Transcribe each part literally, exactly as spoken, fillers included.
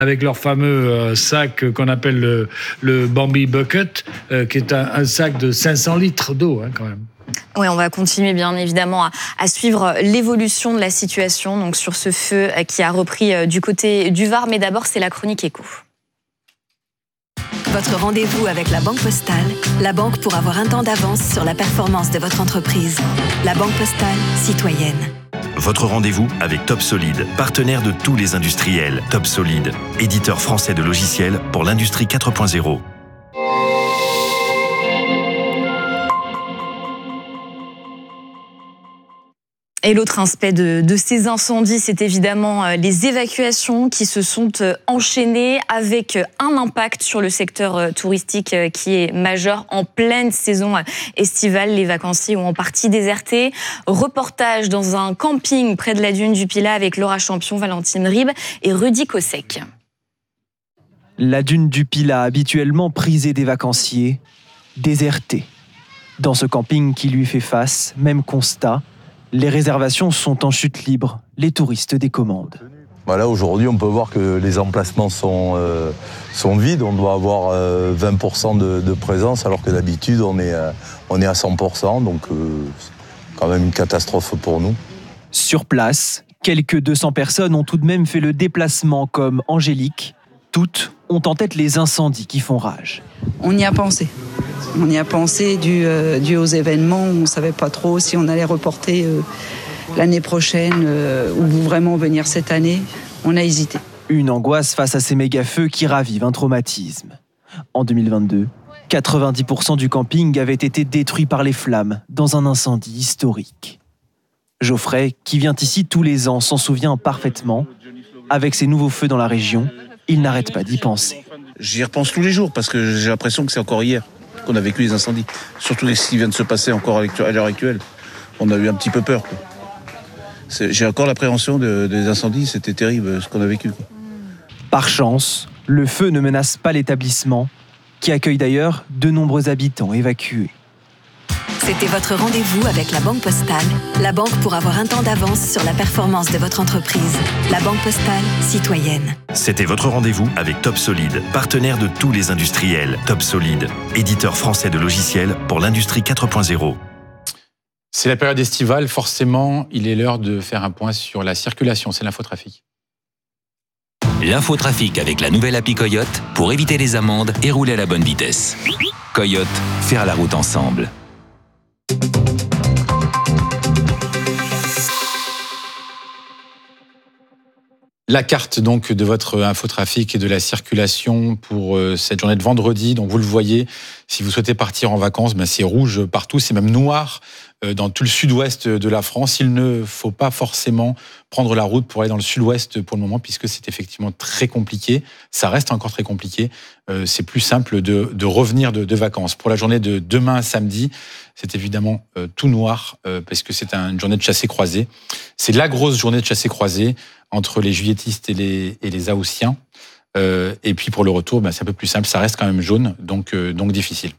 avec leur fameux euh, sac qu'on appelle le, le Bambi Bucket, euh, qui est un, un sac de cinq cents litres d'eau, hein, quand même. Oui, on va continuer bien évidemment à, à suivre l'évolution de la situation donc sur ce feu qui a repris du côté du Var. Mais d'abord, c'est la chronique éco. Votre rendez-vous avec la Banque Postale, la banque pour avoir un temps d'avance sur la performance de votre entreprise. La Banque Postale, citoyenne. Votre rendez-vous avec Top Solid, partenaire de tous les industriels. Top Solid, éditeur français de logiciels pour l'industrie quatre point zéro. Et l'autre aspect de, de ces incendies, c'est évidemment les évacuations qui se sont enchaînées avec un impact sur le secteur touristique qui est majeur en pleine saison estivale. Les vacanciers ont en partie déserté. Reportage dans un camping près de la dune du Pilat avec Laura Champion, Valentine Ribes et Rudy Kossek. La dune du Pilat, habituellement prisée des vacanciers, désertée. Dans ce camping qui lui fait face, même constat, les réservations sont en chute libre, les touristes décommandent. Voilà, aujourd'hui, on peut voir que les emplacements sont, euh, sont vides. On doit avoir euh, vingt pour cent de, de présence, alors que d'habitude, on est, euh, on est à cent pour cent. Donc, euh, c'est quand même une catastrophe pour nous. Sur place, quelques deux cents personnes ont tout de même fait le déplacement, comme Angélique. Toutes ont en tête les incendies qui font rage. On y a pensé. On y a pensé dû, euh, dû aux événements. On ne savait pas trop si on allait reporter euh, l'année prochaine euh, ou vraiment venir cette année. On a hésité. Une angoisse face à ces méga-feux qui ravivent un traumatisme. En deux mille vingt-deux, quatre-vingt-dix pour cent du camping avait été détruit par les flammes dans un incendie historique. Geoffrey, qui vient ici tous les ans, s'en souvient parfaitement. Avec ces nouveaux feux dans la région, il n'arrête pas d'y penser. J'y repense tous les jours parce que j'ai l'impression que c'est encore hier qu'on a vécu les incendies. Surtout ce qui vient de se passer encore à l'heure actuelle. On a eu un petit peu peur, quoi. J'ai encore l'appréhension de, des incendies, c'était terrible ce qu'on a vécu, quoi. Par chance, le feu ne menace pas l'établissement, qui accueille d'ailleurs de nombreux habitants évacués. C'était votre rendez-vous avec la Banque Postale, la banque pour avoir un temps d'avance sur la performance de votre entreprise. La Banque Postale, citoyenne. C'était votre rendez-vous avec Top Solid, partenaire de tous les industriels. Top Solid, éditeur français de logiciels pour l'industrie quatre point zéro. C'est la période estivale, forcément, il est l'heure de faire un point sur la circulation, c'est l'infotrafic. L'infotrafic avec la nouvelle appli Coyote pour éviter les amendes et rouler à la bonne vitesse. Coyote, faire la route ensemble. La carte donc de votre infotrafic et de la circulation pour cette journée de vendredi. Donc vous le voyez, si vous souhaitez partir en vacances, ben c'est rouge partout, c'est même noir dans tout le sud-ouest de la France. Il ne faut pas forcément prendre la route pour aller dans le sud-ouest pour le moment, puisque c'est effectivement très compliqué. Ça reste encore très compliqué. C'est plus simple de, de revenir de, de vacances. Pour la journée de demain samedi, c'est évidemment tout noir, parce que c'est une journée de chassé-croisé. C'est la grosse journée de chassé-croisé entre les juilletistes et les, et les haussiens. Euh, et puis pour le retour, ben c'est un peu plus simple, ça reste quand même jaune, donc, euh, donc difficile.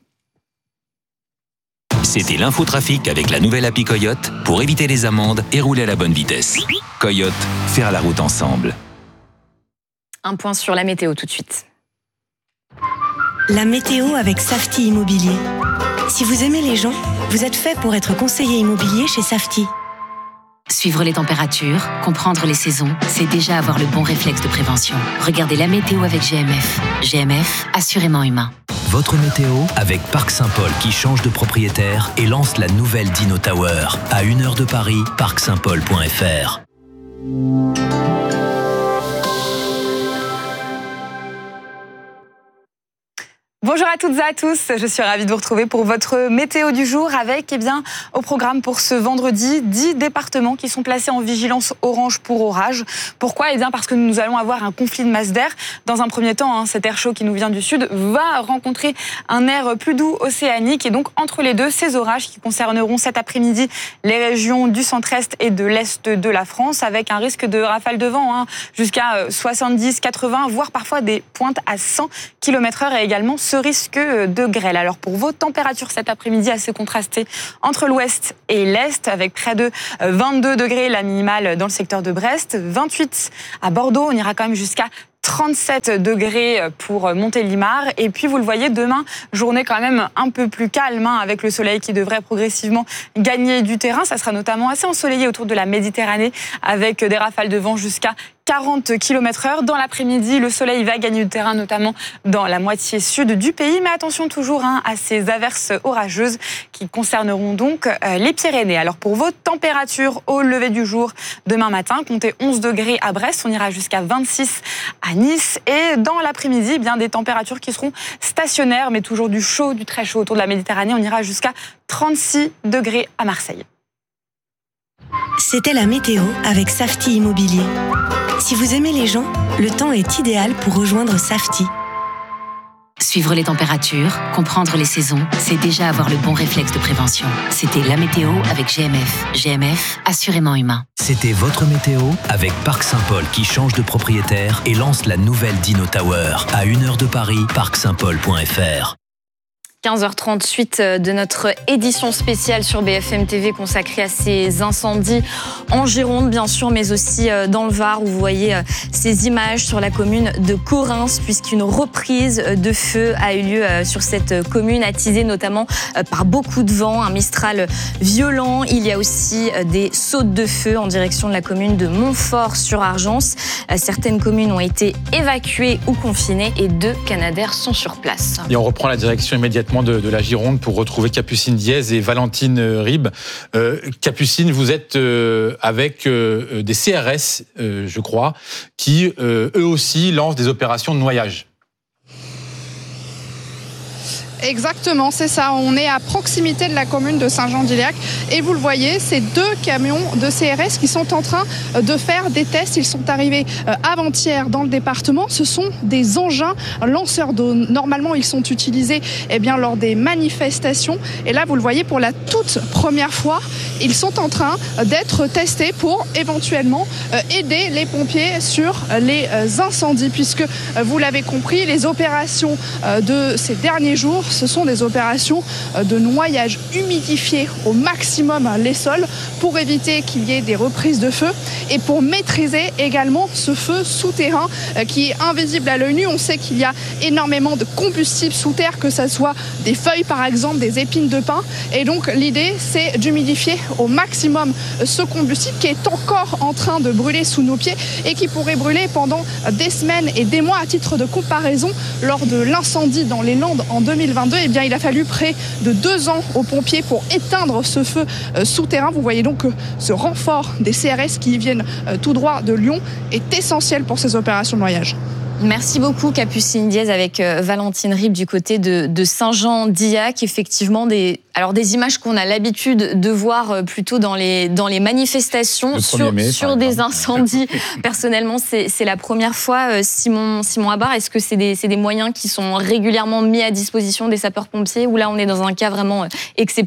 C'était l'infotrafic avec la nouvelle appli Coyote pour éviter les amendes et rouler à la bonne vitesse. Coyote, faire la route ensemble. Un point sur la météo tout de suite. La météo avec Safety Immobilier. Si vous aimez les gens, vous êtes fait pour être conseiller immobilier chez Safety. Suivre les températures, comprendre les saisons, c'est déjà avoir le bon réflexe de prévention. Regardez la météo avec G M F. G M F, assurément humain. Votre météo avec Parc Saint-Paul qui change de propriétaire et lance la nouvelle Dino Tower. À une heure de Paris, parc saint paul point f r. Bonjour à toutes et à tous, je suis ravie de vous retrouver pour votre météo du jour avec, eh bien, au programme pour ce vendredi, dix départements qui sont placés en vigilance orange pour orage. Pourquoi ? Eh bien, parce que nous allons avoir un conflit de masse d'air. Dans un premier temps, hein, cet air chaud qui nous vient du sud va rencontrer un air plus doux océanique et donc entre les deux, ces orages qui concerneront cet après-midi les régions du centre-est et de l'est de la France avec un risque de rafale de vent hein, jusqu'à soixante-dix, quatre-vingts, voire parfois des pointes à cent kilomètres heure et également ce risque de grêle. Alors pour vos températures cet après-midi assez contrastées entre l'ouest et l'est avec près de vingt-deux degrés la minimale dans le secteur de Brest, vingt-huit à Bordeaux, on ira quand même jusqu'à trente-sept degrés pour Montélimar. Et puis, vous le voyez, demain, journée quand même un peu plus calme, hein, avec le soleil qui devrait progressivement gagner du terrain. Ça sera notamment assez ensoleillé autour de la Méditerranée, avec des rafales de vent jusqu'à quarante kilomètres heure. Dans l'après-midi, le soleil va gagner du terrain, notamment dans la moitié sud du pays. Mais attention toujours hein, à ces averses orageuses qui concerneront donc euh, les Pyrénées. Alors pour vos températures au lever du jour, demain matin, comptez onze degrés à Brest. On ira jusqu'à vingt-six à Nice. Et dans l'après-midi, eh bien des températures qui seront stationnaires, mais toujours du chaud, du très chaud autour de la Méditerranée. On ira jusqu'à trente-six degrés à Marseille. C'était la météo avec Safety Immobilier. Si vous aimez les gens, le temps est idéal pour rejoindre Safety. Suivre les températures, comprendre les saisons, c'est déjà avoir le bon réflexe de prévention. C'était la météo avec G M F. G M F, assurément humain. C'était votre météo avec Parc Saint-Paul qui change de propriétaire et lance la nouvelle Dino Tower. À une heure de Paris, parc saint paul point f r. quinze heures trente, suite de notre édition spéciale sur B F M T V consacrée à ces incendies en Gironde, bien sûr, mais aussi dans le Var, où vous voyez ces images sur la commune de Correns, puisqu'une reprise de feu a eu lieu sur cette commune, attisée notamment par beaucoup de vent, un mistral violent. Il y a aussi des sautes de feu en direction de la commune de Montfort-sur-Argence. Certaines communes ont été évacuées ou confinées et deux Canadair sont sur place. Et on reprend la direction immédiatement De, de la Gironde pour retrouver Capucine Diez et Valentine Ribes. Euh, Capucine, vous êtes euh, avec euh, des C R S, euh, je crois, qui euh, eux aussi lancent des opérations de noyage. Exactement, c'est ça. On est à proximité de la commune de Saint-Jean-d'Iléac et vous le voyez, c'est deux camions de C R S qui sont en train de faire des tests. Ils sont arrivés avant-hier dans le département. Ce sont des engins lanceurs d'eau. Normalement, ils sont utilisés eh bien, lors des manifestations. Et là, vous le voyez, pour la toute première fois, ils sont en train d'être testés pour éventuellement aider les pompiers sur les incendies. Puisque, vous l'avez compris, les opérations de ces derniers jours, ce sont des opérations de noyage, humidifier au maximum les sols pour éviter qu'il y ait des reprises de feu et pour maîtriser également ce feu souterrain qui est invisible à l'œil nu. On sait qu'il y a énormément de combustible sous terre, que ce soit des feuilles par exemple, des épines de pin. Et donc l'idée, c'est d'humidifier au maximum ce combustible qui est encore en train de brûler sous nos pieds et qui pourrait brûler pendant des semaines et des mois. À titre de comparaison, lors de l'incendie dans les Landes en deux mille vingt-deux, eh bien, il a fallu près de deux ans aux pompiers pour éteindre ce feu souterrain. Vous voyez donc que ce renfort des C R S qui viennent tout droit de Lyon est essentiel pour ces opérations de noyage. Merci beaucoup Capucine Diez avec Valentine Ribes du côté de, de Saint-Jean-d'Illac. Effectivement, des, alors des images qu'on a l'habitude de voir plutôt dans les, dans les manifestations sur, mai, sur des incendies. Personnellement, c'est, c'est la première fois. Simon, Simon Abar, est-ce que c'est des, c'est des moyens qui sont régulièrement mis à disposition des sapeurs-pompiers ou là on est dans un cas vraiment exceptionnel ?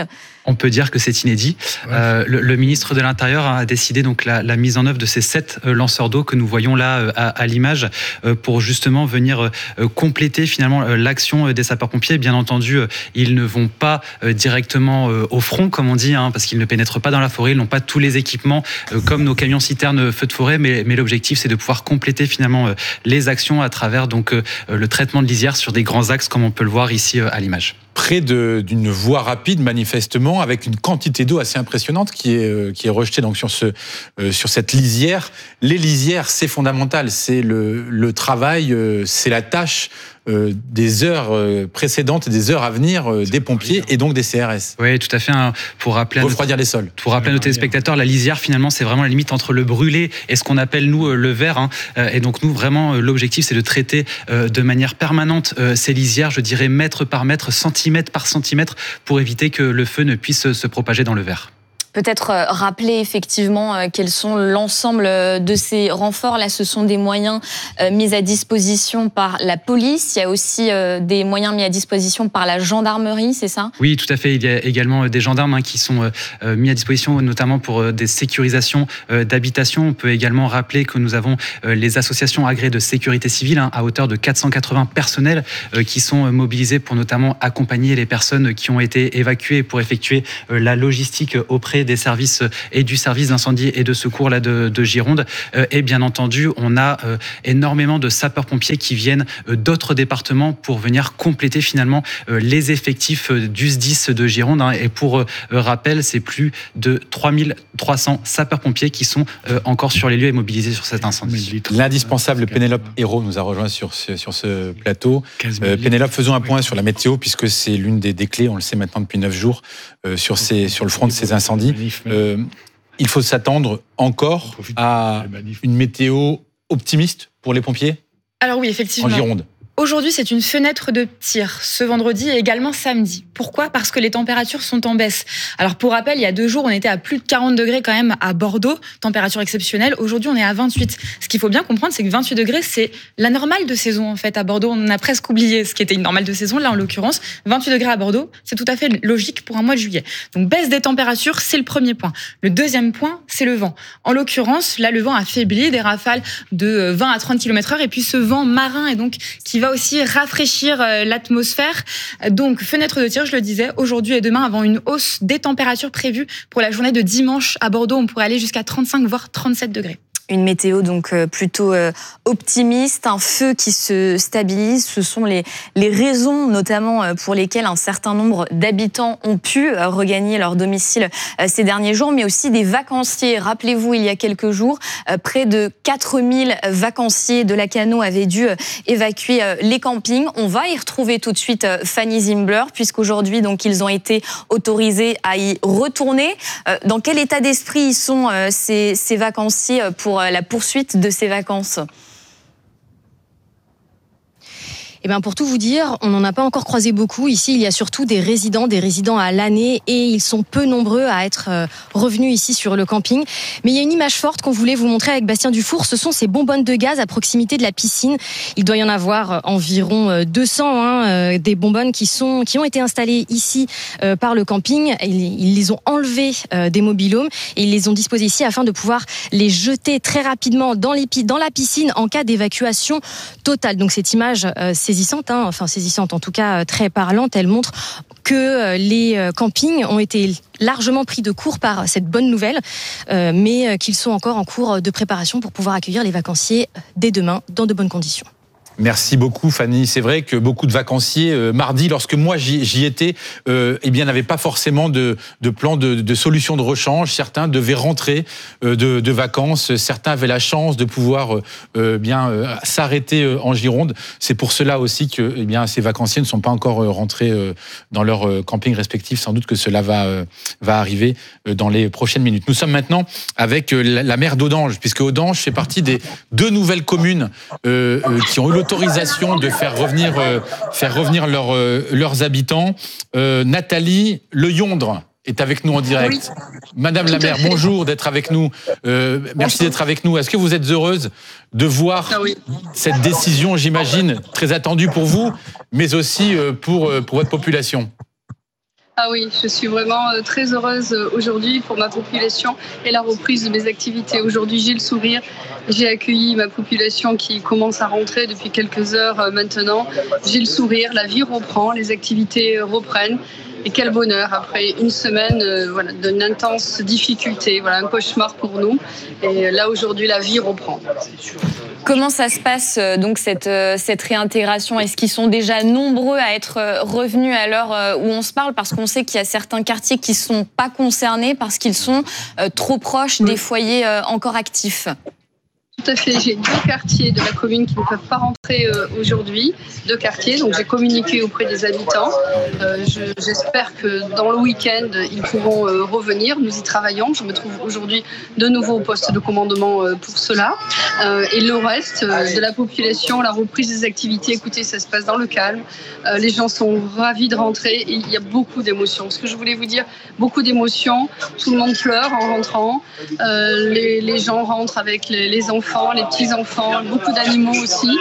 On peut dire que c'est inédit. Ouais. Euh, le, le ministre de l'Intérieur a décidé donc la, la mise en œuvre de ces sept lanceurs d'eau que nous voyons là à, à l'image pour justement venir compléter finalement l'action des sapeurs-pompiers. Bien entendu, ils ne vont pas directement au front, comme on dit, hein, parce qu'ils ne pénètrent pas dans la forêt. Ils n'ont pas tous les équipements comme nos camions citernes feux de forêt, mais, mais l'objectif c'est de pouvoir compléter finalement les actions à travers donc le traitement de lisière sur des grands axes, comme on peut le voir ici à l'image. Près de, d'une voie rapide, manifestement, avec une quantité d'eau assez impressionnante qui est, euh, qui est rejetée donc, sur, ce, euh, sur cette lisière. Les lisières, c'est fondamental, c'est le, le travail, euh, c'est la tâche euh, des heures euh, précédentes et des heures à venir euh, des pompiers et donc des C R S. Oui, tout à fait. Hein, pour rappeler à refroidir nos, les sols. Pour rappeler à nos téléspectateurs, la lisière, finalement, c'est vraiment la limite entre le brûlé et ce qu'on appelle, nous, le vert. Hein. Et donc, nous, vraiment, l'objectif, c'est de traiter euh, de manière permanente euh, ces lisières, je dirais mètre par mètre, centimètre par centimètre, pour éviter que le feu ne puisse se propager dans le verre. Peut-être rappeler effectivement quels sont l'ensemble de ces renforts. Là, ce sont des moyens mis à disposition par la police. Il y a aussi des moyens mis à disposition par la gendarmerie, c'est ça ? Oui, tout à fait. Il y a également des gendarmes hein, qui sont mis à disposition, notamment pour des sécurisations d'habitation. On peut également rappeler que nous avons les associations agréées de sécurité civile hein, à hauteur de quatre cent quatre-vingts personnels qui sont mobilisés pour notamment accompagner les personnes qui ont été évacuées pour effectuer la logistique auprès préféré des services et du service d'incendie et de secours là de, de Gironde. Et bien entendu, on a énormément de sapeurs-pompiers qui viennent d'autres départements pour venir compléter finalement les effectifs du S D I S de Gironde. Et pour rappel, c'est plus de trois mille trois cents sapeurs-pompiers qui sont encore sur les lieux et mobilisés sur cet incendie. L'indispensable Pénélope Hérault nous a rejoint sur ce, sur ce plateau. Euh, Pénélope, faisons un point sur la météo, puisque c'est l'une des, des clés, on le sait maintenant depuis neuf jours, euh, sur, ces, sur le front de ces incendies. Euh, il faut s'attendre encore à une météo optimiste pour les pompiers ? Alors oui, effectivement. En Gironde. Aujourd'hui, c'est une fenêtre de tir, ce vendredi et également samedi. Pourquoi ? Parce que les températures sont en baisse. Alors pour rappel, il y a deux jours, on était à plus de quarante degrés quand même à Bordeaux, température exceptionnelle. Aujourd'hui, on est à vingt-huit. Ce qu'il faut bien comprendre, c'est que vingt-huit degrés, c'est la normale de saison en fait. À Bordeaux, on a presque oublié ce qui était une normale de saison. Là, en l'occurrence, vingt-huit degrés à Bordeaux, c'est tout à fait logique pour un mois de juillet. Donc baisse des températures, c'est le premier point. Le deuxième point, c'est le vent. En l'occurrence, là, le vent affaiblit, des rafales de vingt à trente kilomètres heure, et puis ce vent marin et donc qui va aussi rafraîchir l'atmosphère. Donc, fenêtre de tir, je le disais, aujourd'hui et demain, avant une hausse des températures prévues pour la journée de dimanche à Bordeaux, on pourrait aller jusqu'à trente-cinq voire trente-sept degrés. Une météo donc plutôt optimiste, un feu qui se stabilise. Ce sont les, les raisons notamment pour lesquelles un certain nombre d'habitants ont pu regagner leur domicile ces derniers jours, mais aussi des vacanciers. Rappelez-vous, il y a quelques jours, près de quatre mille vacanciers de Lacanau avaient dû évacuer les campings. On va y retrouver tout de suite Fanny Zimbler, puisqu'aujourd'hui donc ils ont été autorisés à y retourner. Dans quel état d'esprit ils sont ces, ces vacanciers pour la poursuite de ces vacances ? Eh bien, pour tout vous dire, on n'en a pas encore croisé beaucoup. Ici, il y a surtout des résidents, des résidents à l'année, et ils sont peu nombreux à être revenus ici sur le camping. Mais il y a une image forte qu'on voulait vous montrer avec Bastien Dufour. Ce sont ces bonbonnes de gaz à proximité de la piscine. Il doit y en avoir environ deux cents, hein, des bonbonnes qui sont, qui ont été installées ici euh, par le camping. Ils, ils les ont enlevées euh, des mobil-homes et ils les ont disposées ici afin de pouvoir les jeter très rapidement dans, les, dans la piscine en cas d'évacuation totale. Donc cette image, euh, c'est saisissante, hein, enfin saisissante en tout cas très parlante, elle montre que les campings ont été largement pris de court par cette bonne nouvelle, euh, mais qu'ils sont encore en cours de préparation pour pouvoir accueillir les vacanciers dès demain dans de bonnes conditions. Merci beaucoup Fanny. C'est vrai que beaucoup de vacanciers, euh, mardi, lorsque moi j'y, j'y étais, euh, eh bien n'avaient pas forcément de, de plan de, de solution de rechange. Certains devaient rentrer euh, de, de vacances. Certains avaient la chance de pouvoir euh, bien euh, s'arrêter euh, en Gironde. C'est pour cela aussi que eh bien ces vacanciers ne sont pas encore euh, rentrés euh, dans leur euh, camping respectif. Sans doute que cela va euh, va arriver euh, dans les prochaines minutes. Nous sommes maintenant avec euh, la, la maire d'Audange, puisque Audange fait partie des deux nouvelles communes euh, euh, qui ont eu le autorisation de faire revenir, euh, faire revenir leur, euh, leurs habitants. Euh, Nathalie Le Yondre est avec nous en direct. Oui. Madame la maire, bonjour d'être avec nous. Euh, merci d'être avec nous. Est-ce que vous êtes heureuse de voir ah oui. cette décision, j'imagine, très attendue pour vous, mais aussi euh, pour, euh, pour votre population ? Ah oui, je suis vraiment très heureuse aujourd'hui pour ma population et la reprise de mes activités. Aujourd'hui, j'ai le sourire. J'ai accueilli ma population qui commence à rentrer depuis quelques heures maintenant. J'ai le sourire, la vie reprend, les activités reprennent. Et quel bonheur après une semaine euh, voilà, d'une intense difficulté, voilà, un cauchemar pour nous. Et là, aujourd'hui, la vie reprend. Comment ça se passe, donc, cette, cette réintégration ? Est-ce qu'ils sont déjà nombreux à être revenus à l'heure où on se parle ? Parce qu'on sait qu'il y a certains quartiers qui ne sont pas concernés parce qu'ils sont trop proches des foyers encore actifs. Tout à fait. J'ai deux quartiers de la commune qui ne peuvent pas rentrer euh, aujourd'hui. Deux quartiers. Donc, j'ai communiqué auprès des habitants. Euh, je, j'espère que dans le week-end, ils pourront euh, revenir. Nous y travaillons. Je me trouve aujourd'hui de nouveau au poste de commandement euh, pour cela. Euh, et le reste euh, de la population, la reprise des activités, écoutez, ça se passe dans le calme. Euh, les gens sont ravis de rentrer et il y a beaucoup d'émotions. Ce que je voulais vous dire, beaucoup d'émotions. Tout le monde pleure en rentrant. Euh, les, les gens rentrent avec les, les enfants, les petits-enfants, beaucoup d'animaux aussi, et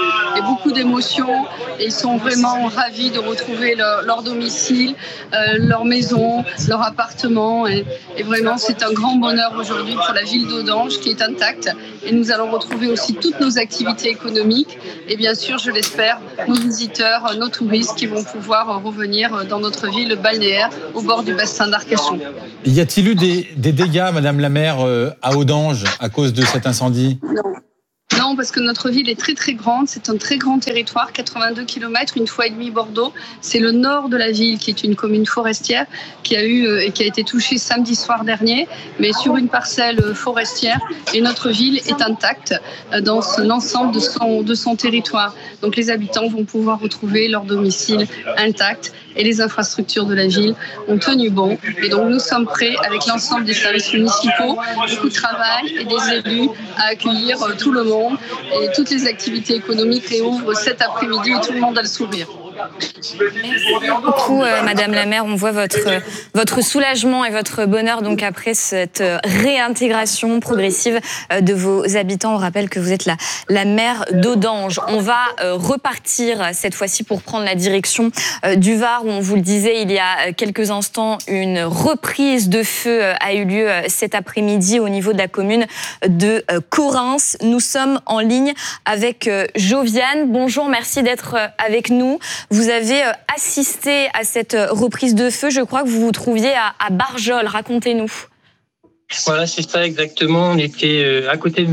a beaucoup d'émotions et ils sont vraiment ravis de retrouver leur, leur domicile, euh, leur maison, leur appartement. Et, et vraiment, c'est un grand bonheur aujourd'hui pour la ville d'Audange qui est intacte. Et nous allons retrouver aussi toutes nos activités économiques et bien sûr, je l'espère, nos visiteurs, nos touristes qui vont pouvoir revenir dans notre ville balnéaire au bord du bassin d'Arcachon. Y a-t-il eu des, des dégâts, Madame la maire, euh, à Audange à cause de cet incendie ? Non. Non, parce que notre ville est très très grande, c'est un très grand territoire, quatre-vingt-deux kilomètres, une fois et demi Bordeaux. C'est le nord de la ville qui est une commune forestière qui a eu et qui a été touchée samedi soir dernier, mais sur une parcelle forestière. Et notre ville est intacte dans l'ensemble de son, de son territoire. Donc les habitants vont pouvoir retrouver leur domicile intact et les infrastructures de la ville ont tenu bon. Et donc nous sommes prêts avec l'ensemble des services municipaux, beaucoup de travail et des élus à accueillir tout le monde. Et toutes les activités économiques réouvrent cet après-midi et tout le monde a le sourire. Merci beaucoup, euh, Madame la maire. On voit votre, votre soulagement et votre bonheur donc après cette réintégration progressive de vos habitants. On rappelle que vous êtes la, la maire d'Audange. On va euh, repartir cette fois-ci pour prendre la direction euh, du Var où on vous le disait il y a quelques instants, une reprise de feu a eu lieu cet après-midi au niveau de la commune de euh, Correns. Nous sommes en ligne avec euh, Joviane. Bonjour, merci d'être euh, avec nous. Vous avez assisté à cette reprise de feu. Je crois que vous vous trouviez à, à Barjol. Racontez-nous. Voilà, c'est ça exactement. On était à côté de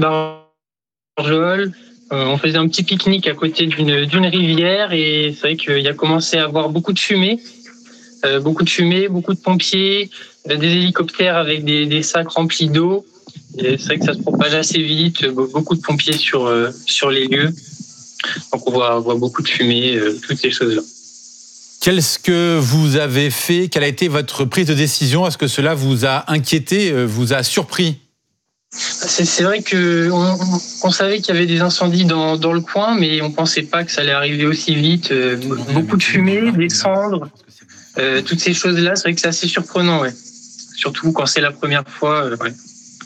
Barjol. On faisait un petit pique-nique à côté d'une, d'une rivière et c'est vrai qu'il a commencé à avoir beaucoup de fumée. Euh, beaucoup de fumée, beaucoup de pompiers, des hélicoptères avec des, des sacs remplis d'eau. Et c'est vrai que ça se propage assez vite. Beaucoup de pompiers sur, euh, sur les lieux. Donc on voit, on voit beaucoup de fumée, euh, toutes ces choses-là. Qu'est-ce que vous avez fait ? Quelle a été votre prise de décision ? Est-ce que cela vous a inquiété, vous a surpris ? C'est, c'est vrai qu'on on, on savait qu'il y avait des incendies dans, dans le coin, mais on ne pensait pas que ça allait arriver aussi vite. Euh, beaucoup de fumée, des cendres, euh, toutes ces choses-là, c'est vrai que c'est assez surprenant, ouais. Surtout quand c'est la première fois, euh, ouais.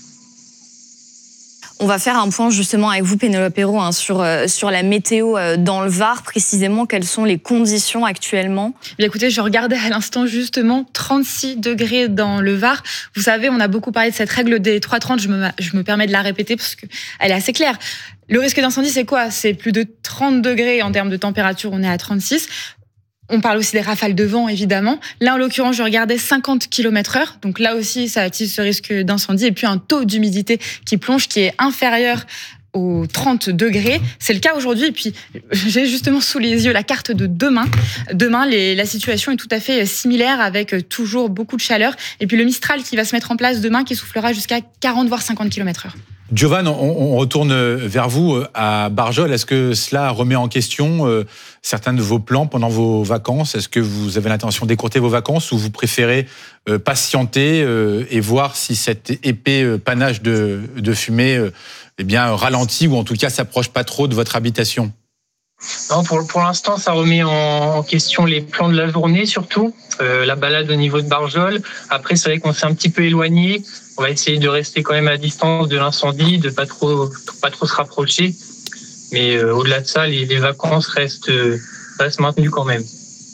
On va faire un point justement avec vous, Pénélope Hérault, hein, sur, euh, sur la météo euh, dans le Var. Précisément, quelles sont les conditions actuellement ? Bien, écoutez, je regardais à l'instant justement trente-six degrés dans le Var. Vous savez, on a beaucoup parlé de cette règle des trois trente. Je me, je me permets de la répéter parce qu'elle est assez claire. Le risque d'incendie, c'est quoi ? C'est plus de trente degrés en termes de température. On est à trente-six. On parle aussi des rafales de vent, évidemment. Là, en l'occurrence, je regardais cinquante kilomètres heure. Donc là aussi, ça attise ce risque d'incendie. Et puis un taux d'humidité qui plonge, qui est inférieur aux trente degrés. C'est le cas aujourd'hui. Et puis, j'ai justement sous les yeux la carte de demain. Demain, les, la situation est tout à fait similaire avec toujours beaucoup de chaleur. Et puis le Mistral qui va se mettre en place demain, qui soufflera jusqu'à quarante voire cinquante kilomètres heure. Giovanni, on, on retourne vers vous à Barjol. Est-ce que cela remet en question euh, certains de vos plans pendant vos vacances ? Est-ce que vous avez l'intention d'écourter vos vacances ou vous préférez euh, patienter euh, et voir si cet épais euh, panache de, de fumée euh, eh bien, ralentit ou en tout cas s'approche pas trop de votre habitation ? Non, pour, pour l'instant, ça remet en, en question les plans de la journée, surtout. Euh, la balade au niveau de Barjol. Après, c'est vrai qu'on s'est un petit peu éloigné. On va essayer de rester quand même à distance de l'incendie, de pas trop, pas trop se rapprocher. Mais euh, au-delà de ça, les, les vacances restent, euh, restent maintenues quand même.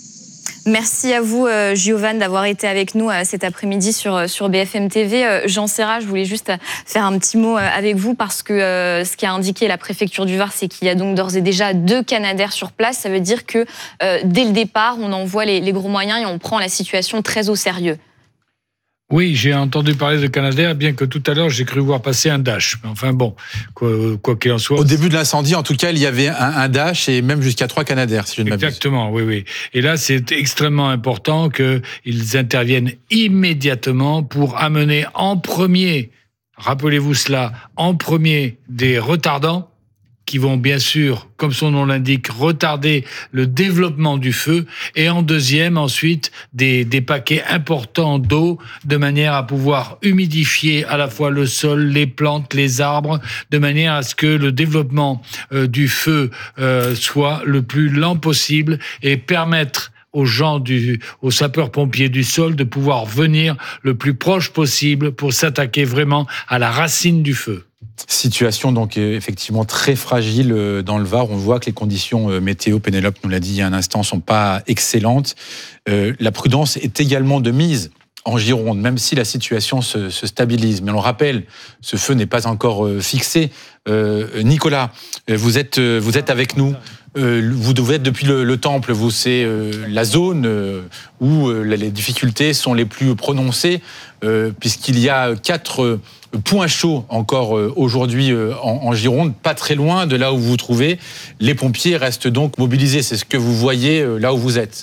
Merci à vous, euh, Giovanni, d'avoir été avec nous euh, cet après-midi sur, sur B F M T V. Euh, Jean Serra, je voulais juste faire un petit mot euh, avec vous parce que euh, ce qu'a indiqué la préfecture du Var, c'est qu'il y a donc d'ores et déjà deux Canadair sur place. Ça veut dire que euh, dès le départ, on envoie les, les gros moyens et on prend la situation très au sérieux. Oui, j'ai entendu parler de Canadair, bien que tout à l'heure, j'ai cru voir passer un Dash. Mais enfin bon, quoi, quoi qu'il en soit... Au début de l'incendie, en tout cas, il y avait un, un Dash et même jusqu'à trois Canadair, si je ne m'abuse. Exactement, oui, oui. Et là, c'est extrêmement important qu'ils interviennent immédiatement pour amener en premier, rappelez-vous cela, en premier des retardants, qui vont bien sûr, comme son nom l'indique, retarder le développement du feu, et en deuxième, ensuite, des, des paquets importants d'eau, de manière à pouvoir humidifier à la fois le sol, les plantes, les arbres, de manière à ce que le développement euh, du feu euh, soit le plus lent possible et permettre aux gens, du, aux sapeurs-pompiers du sol de pouvoir venir le plus proche possible pour s'attaquer vraiment à la racine du feu. Situation donc effectivement très fragile dans le Var. On voit que les conditions météo, Pénélope nous l'a dit il y a un instant, sont pas excellentes. Euh, la prudence est également de mise en Gironde, même si la situation se, se stabilise. Mais on le rappelle, ce feu n'est pas encore fixé. Euh, Nicolas, vous êtes, vous êtes avec nous. Euh, vous devez être depuis le, le Temple. Vous, c'est euh, la zone euh, où euh, les difficultés sont les plus prononcées, euh, puisqu'il y a quatre euh, points chauds encore euh, aujourd'hui euh, en, en Gironde, pas très loin de là où vous vous trouvez. Les pompiers restent donc mobilisés. C'est ce que vous voyez euh, là où vous êtes.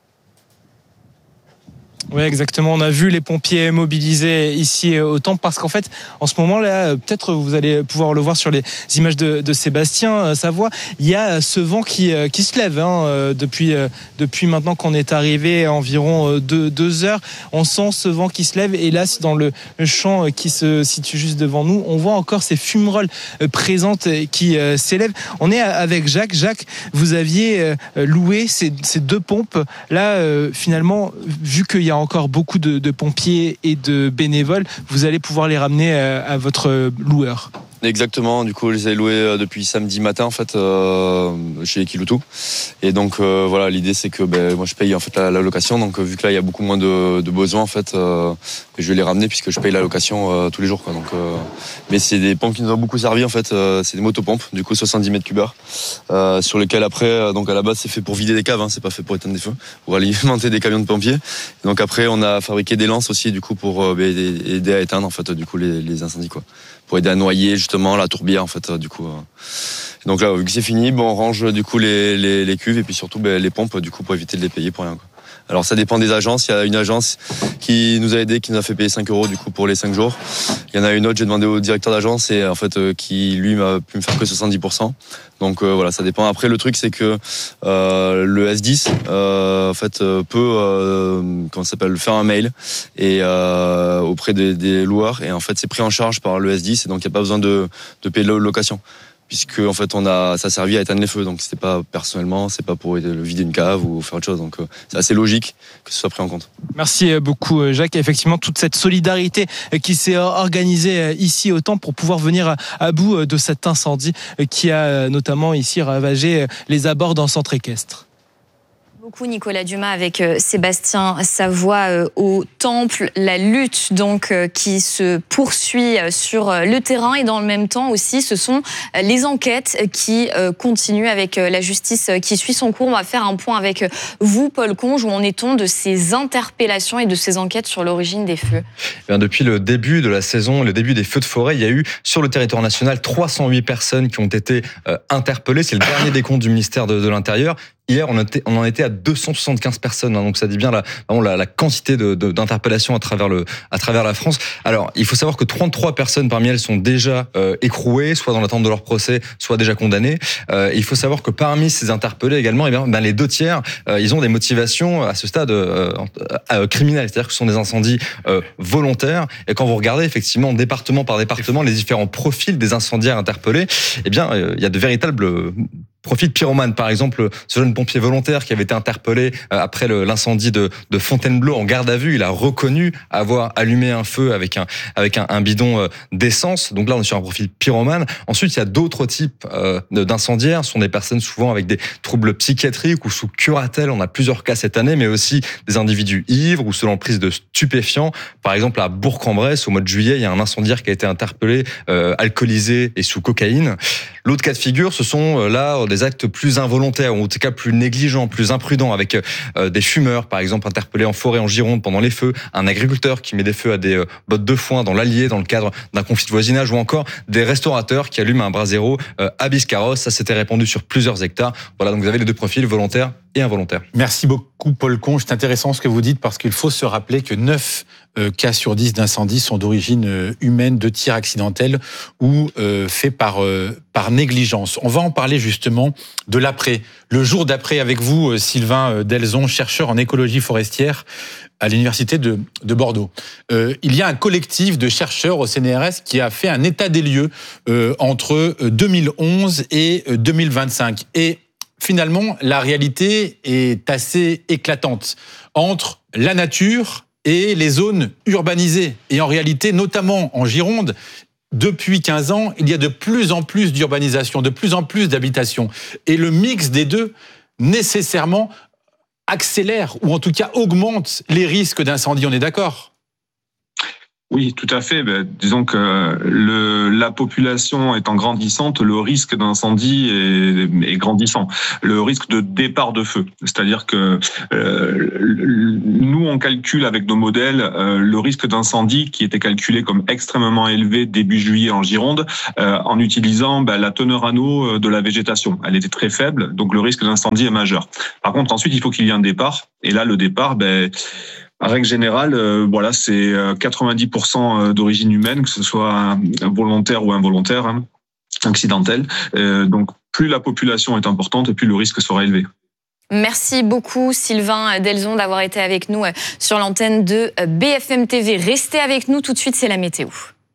Oui, exactement. On a vu les pompiers mobilisés ici au Temple parce qu'en fait, en ce moment-là, peut-être vous allez pouvoir le voir sur les images de, de Sébastien Savoie, il y a ce vent qui, qui se lève hein, depuis, depuis maintenant qu'on est arrivé à environ deux, deux heures. On sent ce vent qui se lève et là, dans le champ qui se situe juste devant nous, on voit encore ces fumerolles présentes qui s'élèvent. On est avec Jacques. Jacques, vous aviez loué ces, ces deux pompes. Là, finalement, vu qu'il y a encore beaucoup de, de pompiers et de bénévoles, vous allez pouvoir les ramener à, à votre loueur. Exactement, du coup je les ai loués depuis samedi matin en fait euh, chez Kiloutou et donc euh, voilà l'idée c'est que ben, moi je paye en fait la, la location donc vu que là il y a beaucoup moins de, de besoins en fait euh, je vais les ramener puisque je paye la location euh, tous les jours quoi, donc, euh, mais c'est des pompes qui nous ont beaucoup servi en fait, euh, c'est des motopompes du coup soixante-dix mètres cubes euh, sur lesquels après euh, donc à la base c'est fait pour vider des caves, hein, c'est pas fait pour éteindre des feux, pour alimenter des camions de pompiers et donc après on a fabriqué des lances aussi du coup pour euh, ben, aider à éteindre en fait du coup les, les incendies quoi, pour aider à noyer justement la tourbière en fait du coup. Donc là vu que c'est fini, bon, on range du coup les, les, les cuves et puis surtout ben, les pompes du coup pour éviter de les payer pour rien quoi. Alors ça dépend des agences, il y a une agence qui nous a aidé, qui nous a fait payer cinq euros du coup pour les cinq jours. Il y en a une autre, j'ai demandé au directeur d'agence et en fait euh, qui lui m'a pu me faire que soixante-dix pour cent. Donc euh, voilà, ça dépend. Après le truc c'est que euh, le S dix euh, en fait euh, peut euh, comment ça s'appelle faire un mail et euh, auprès des, des loueurs et en fait c'est pris en charge par le S dix et donc il n'y a pas besoin de, de payer de location. Puisque en fait on a ça a servi à éteindre les feux, donc c'était pas personnellement, c'est pas pour vider une cave ou faire autre chose, donc euh, c'est assez logique que ce soit pris en compte. Merci beaucoup Jacques, effectivement toute cette solidarité qui s'est organisée ici au Temple pour pouvoir venir à bout de cet incendie qui a notamment ici ravagé les abords d'un centre équestre. Beaucoup Nicolas Dumas avec Sébastien Savoie au Temple, la lutte donc qui se poursuit sur le terrain et dans le même temps aussi ce sont les enquêtes qui continuent avec la justice qui suit son cours. On va faire un point avec vous Paul Conge, où en est-on de ces interpellations et de ces enquêtes sur l'origine des feux? Bien, depuis le début de la saison, le début des feux de forêt, il y a eu sur le territoire national trois cent huit personnes qui ont été interpellées, c'est le dernier décompte du ministère de, de l'Intérieur. Hier, on, était, on en était à deux cent soixante-quinze personnes, hein, donc ça dit bien la, la, la quantité de, de, d'interpellations à travers, le, à travers la France. Alors, il faut savoir que trente-trois personnes parmi elles sont déjà euh, écrouées, soit dans l'attente de leur procès, soit déjà condamnées. Euh, il faut savoir que parmi ces interpellés également, eh bien, ben, les deux tiers, euh, ils ont des motivations à ce stade euh, euh, criminelles, c'est-à-dire que ce sont des incendies euh, volontaires. Et quand vous regardez effectivement département par département les différents profils des incendiaires interpellés, eh bien, euh, il y a de véritables profil pyromane, par exemple, ce jeune pompier volontaire qui avait été interpellé après le, l'incendie de, de Fontainebleau en garde à vue, il a reconnu avoir allumé un feu avec un avec un, un bidon d'essence. Donc là, on est sur un profil pyromane. Ensuite, il y a d'autres types euh, d'incendiaires. Ce sont des personnes souvent avec des troubles psychiatriques ou sous curatelle. On a plusieurs cas cette année, mais aussi des individus ivres ou sous l'emprise de stupéfiants. Par exemple, à Bourg-en-Bresse, au mois de juillet, il y a un incendiaire qui a été interpellé, euh, alcoolisé et sous cocaïne. L'autre cas de figure, ce sont euh, là des actes plus involontaires, ou en tout cas plus négligents, plus imprudents, avec euh, des fumeurs, par exemple, interpellés en forêt en Gironde pendant les feux, un agriculteur qui met des feux à des euh, bottes de foin dans l'Allier dans le cadre d'un conflit de voisinage, ou encore des restaurateurs qui allument un brasero euh, à Biscarrosse. Ça s'était répandu sur plusieurs hectares. Voilà, donc vous avez les deux profils, volontaires et involontaires. Merci beaucoup Paul Conge, c'est intéressant ce que vous dites parce qu'il faut se rappeler que neuf euh, cas sur dix d'incendies sont d'origine euh, humaine, de tirs accidentels ou euh, faits par, euh, par négligence. On va en parler justement de l'après, le jour d'après avec vous euh, Sylvain Delzon, chercheur en écologie forestière à l'université de, de Bordeaux. Euh, il y a un collectif de chercheurs au C N R S qui a fait un état des lieux euh, entre deux mille onze et deux mille vingt-cinq. Et finalement, la réalité est assez éclatante entre la nature et les zones urbanisées. Et en réalité, notamment en Gironde, depuis quinze ans, il y a de plus en plus d'urbanisation, de plus en plus d'habitation. Et le mix des deux, nécessairement, accélère, ou en tout cas augmente les risques d'incendie, on est d'accord ? Oui, tout à fait. Ben, disons que le, la population étant grandissante, le risque d'incendie est, est grandissant. Le risque de départ de feu, c'est-à-dire que euh, nous, on calcule avec nos modèles euh, le risque d'incendie qui était calculé comme extrêmement élevé début juillet en Gironde, euh, en utilisant ben, la teneur en eau de la végétation. Elle était très faible, donc le risque d'incendie est majeur. Par contre, ensuite, il faut qu'il y ait un départ. Et là, le départ, ben en règle générale, euh, voilà, c'est quatre-vingt-dix pour cent d'origine humaine, que ce soit volontaire ou involontaire, hein, accidentel. Euh, donc, plus la population est importante, plus le risque sera élevé. Merci beaucoup Sylvain Delzon d'avoir été avec nous sur l'antenne de B F M T V. Restez avec nous, tout de suite, c'est la météo.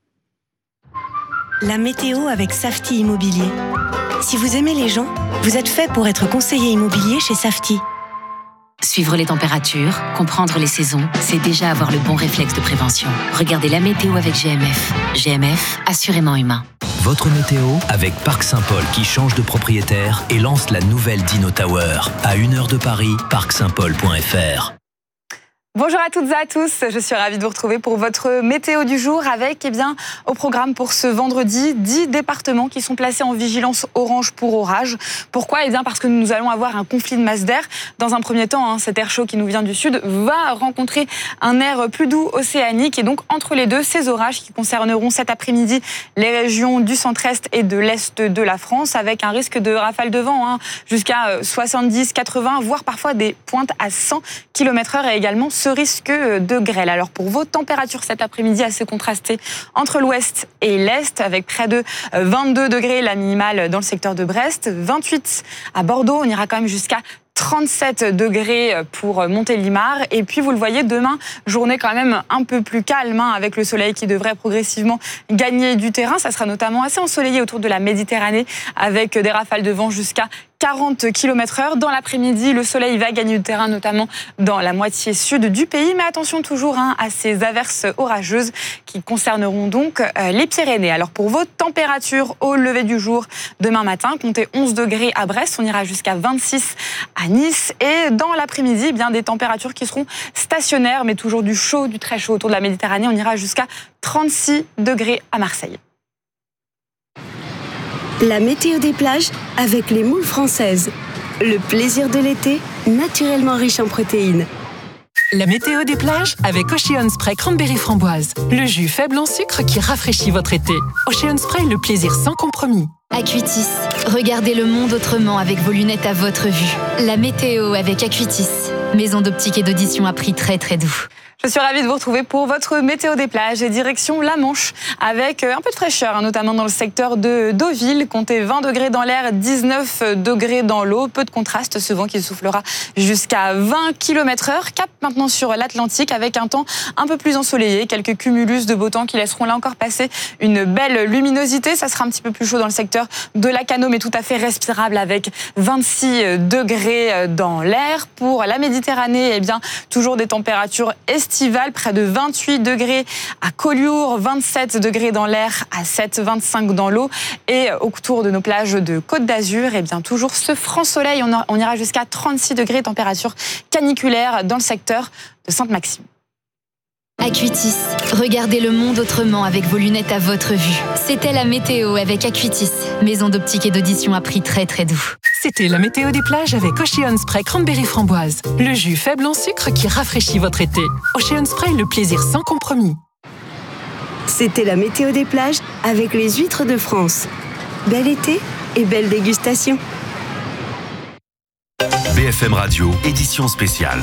La météo avec Safety Immobilier. Si vous aimez les gens, vous êtes fait pour être conseiller immobilier chez Safety. Suivre les températures, comprendre les saisons, c'est déjà avoir le bon réflexe de prévention. Regardez la météo avec G M F. G M F, assurément humain. Votre météo avec Parc Saint-Paul qui change de propriétaire et lance la nouvelle Dino Tower. À une heure de Paris, parc saint paul point f r. Bonjour à toutes et à tous, je suis ravie de vous retrouver pour votre météo du jour avec, eh bien, au programme pour ce vendredi, dix départements qui sont placés en vigilance orange pour orage. Pourquoi ? Eh bien, parce que nous allons avoir un conflit de masse d'air. Dans un premier temps, hein, cet air chaud qui nous vient du sud va rencontrer un air plus doux océanique et donc entre les deux, ces orages qui concerneront cet après-midi les régions du centre-est et de l'est de la France avec un risque de rafale de vent hein, jusqu'à soixante-dix, quatre-vingts, voire parfois des pointes à cent kilomètres heure et également ce risque de grêle. Alors pour vos températures cet après-midi assez contrastées entre l'ouest et l'est avec près de vingt-deux degrés la minimale dans le secteur de Brest, vingt-huit à Bordeaux, on ira quand même jusqu'à trente-sept degrés pour Montélimar. Et puis, vous le voyez, demain, journée quand même un peu plus calme, hein, avec le soleil qui devrait progressivement gagner du terrain. Ça sera notamment assez ensoleillé autour de la Méditerranée, avec des rafales de vent jusqu'à quarante kilomètres heure. Dans l'après-midi, le soleil va gagner du terrain, notamment dans la moitié sud du pays. Mais attention toujours hein, à ces averses orageuses qui concerneront donc euh, les Pyrénées. Alors pour vos températures au lever du jour, demain matin, comptez onze degrés à Brest. On ira jusqu'à vingt-six à Nice. Et dans l'après-midi, eh bien des températures qui seront stationnaires, mais toujours du chaud, du très chaud autour de la Méditerranée. On ira jusqu'à trente-six degrés à Marseille. La météo des plages avec les moules françaises. Le plaisir de l'été, naturellement riche en protéines. La météo des plages avec Ocean Spray Cranberry Framboise. Le jus faible en sucre qui rafraîchit votre été. Ocean Spray, le plaisir sans compromis. Acuitis. Regardez le monde autrement avec vos lunettes à votre vue. La météo avec Acuitis. Maison d'optique et d'audition à prix très très doux. Je suis ravie de vous retrouver pour votre météo des plages et direction la Manche avec un peu de fraîcheur, hein, notamment dans le secteur de Deauville. Comptez vingt degrés dans l'air, dix-neuf degrés dans l'eau. Peu de contraste, ce vent qui soufflera jusqu'à vingt kilomètres heure. Cap maintenant sur l'Atlantique avec un temps un peu plus ensoleillé. Quelques cumulus de beau temps qui laisseront là encore passer une belle luminosité. Ça sera un petit peu plus chaud dans le secteur de Lacanau, mais tout à fait respirable avec vingt-six degrés dans l'air. Pour la Méditerranée, eh bien, toujours des températures estivales. Près de vingt-huit degrés à Collioure, vingt-sept degrés dans l'air, à sept, vingt-cinq dans l'eau. Et autour de nos plages de Côte d'Azur, eh bien, toujours ce franc soleil. On, on ira jusqu'à trente-six degrés, température caniculaire dans le secteur de Sainte-Maxime. Acuitis. Regardez le monde autrement avec vos lunettes à votre vue. C'était la météo avec Acuitis. Maison d'optique et d'audition à prix très très doux. C'était la météo des plages avec Ocean Spray Cranberry Framboise. Le jus faible en sucre qui rafraîchit votre été. Ocean Spray, le plaisir sans compromis. C'était la météo des plages avec les huîtres de France. Bel été et belle dégustation. B F M Radio, édition spéciale.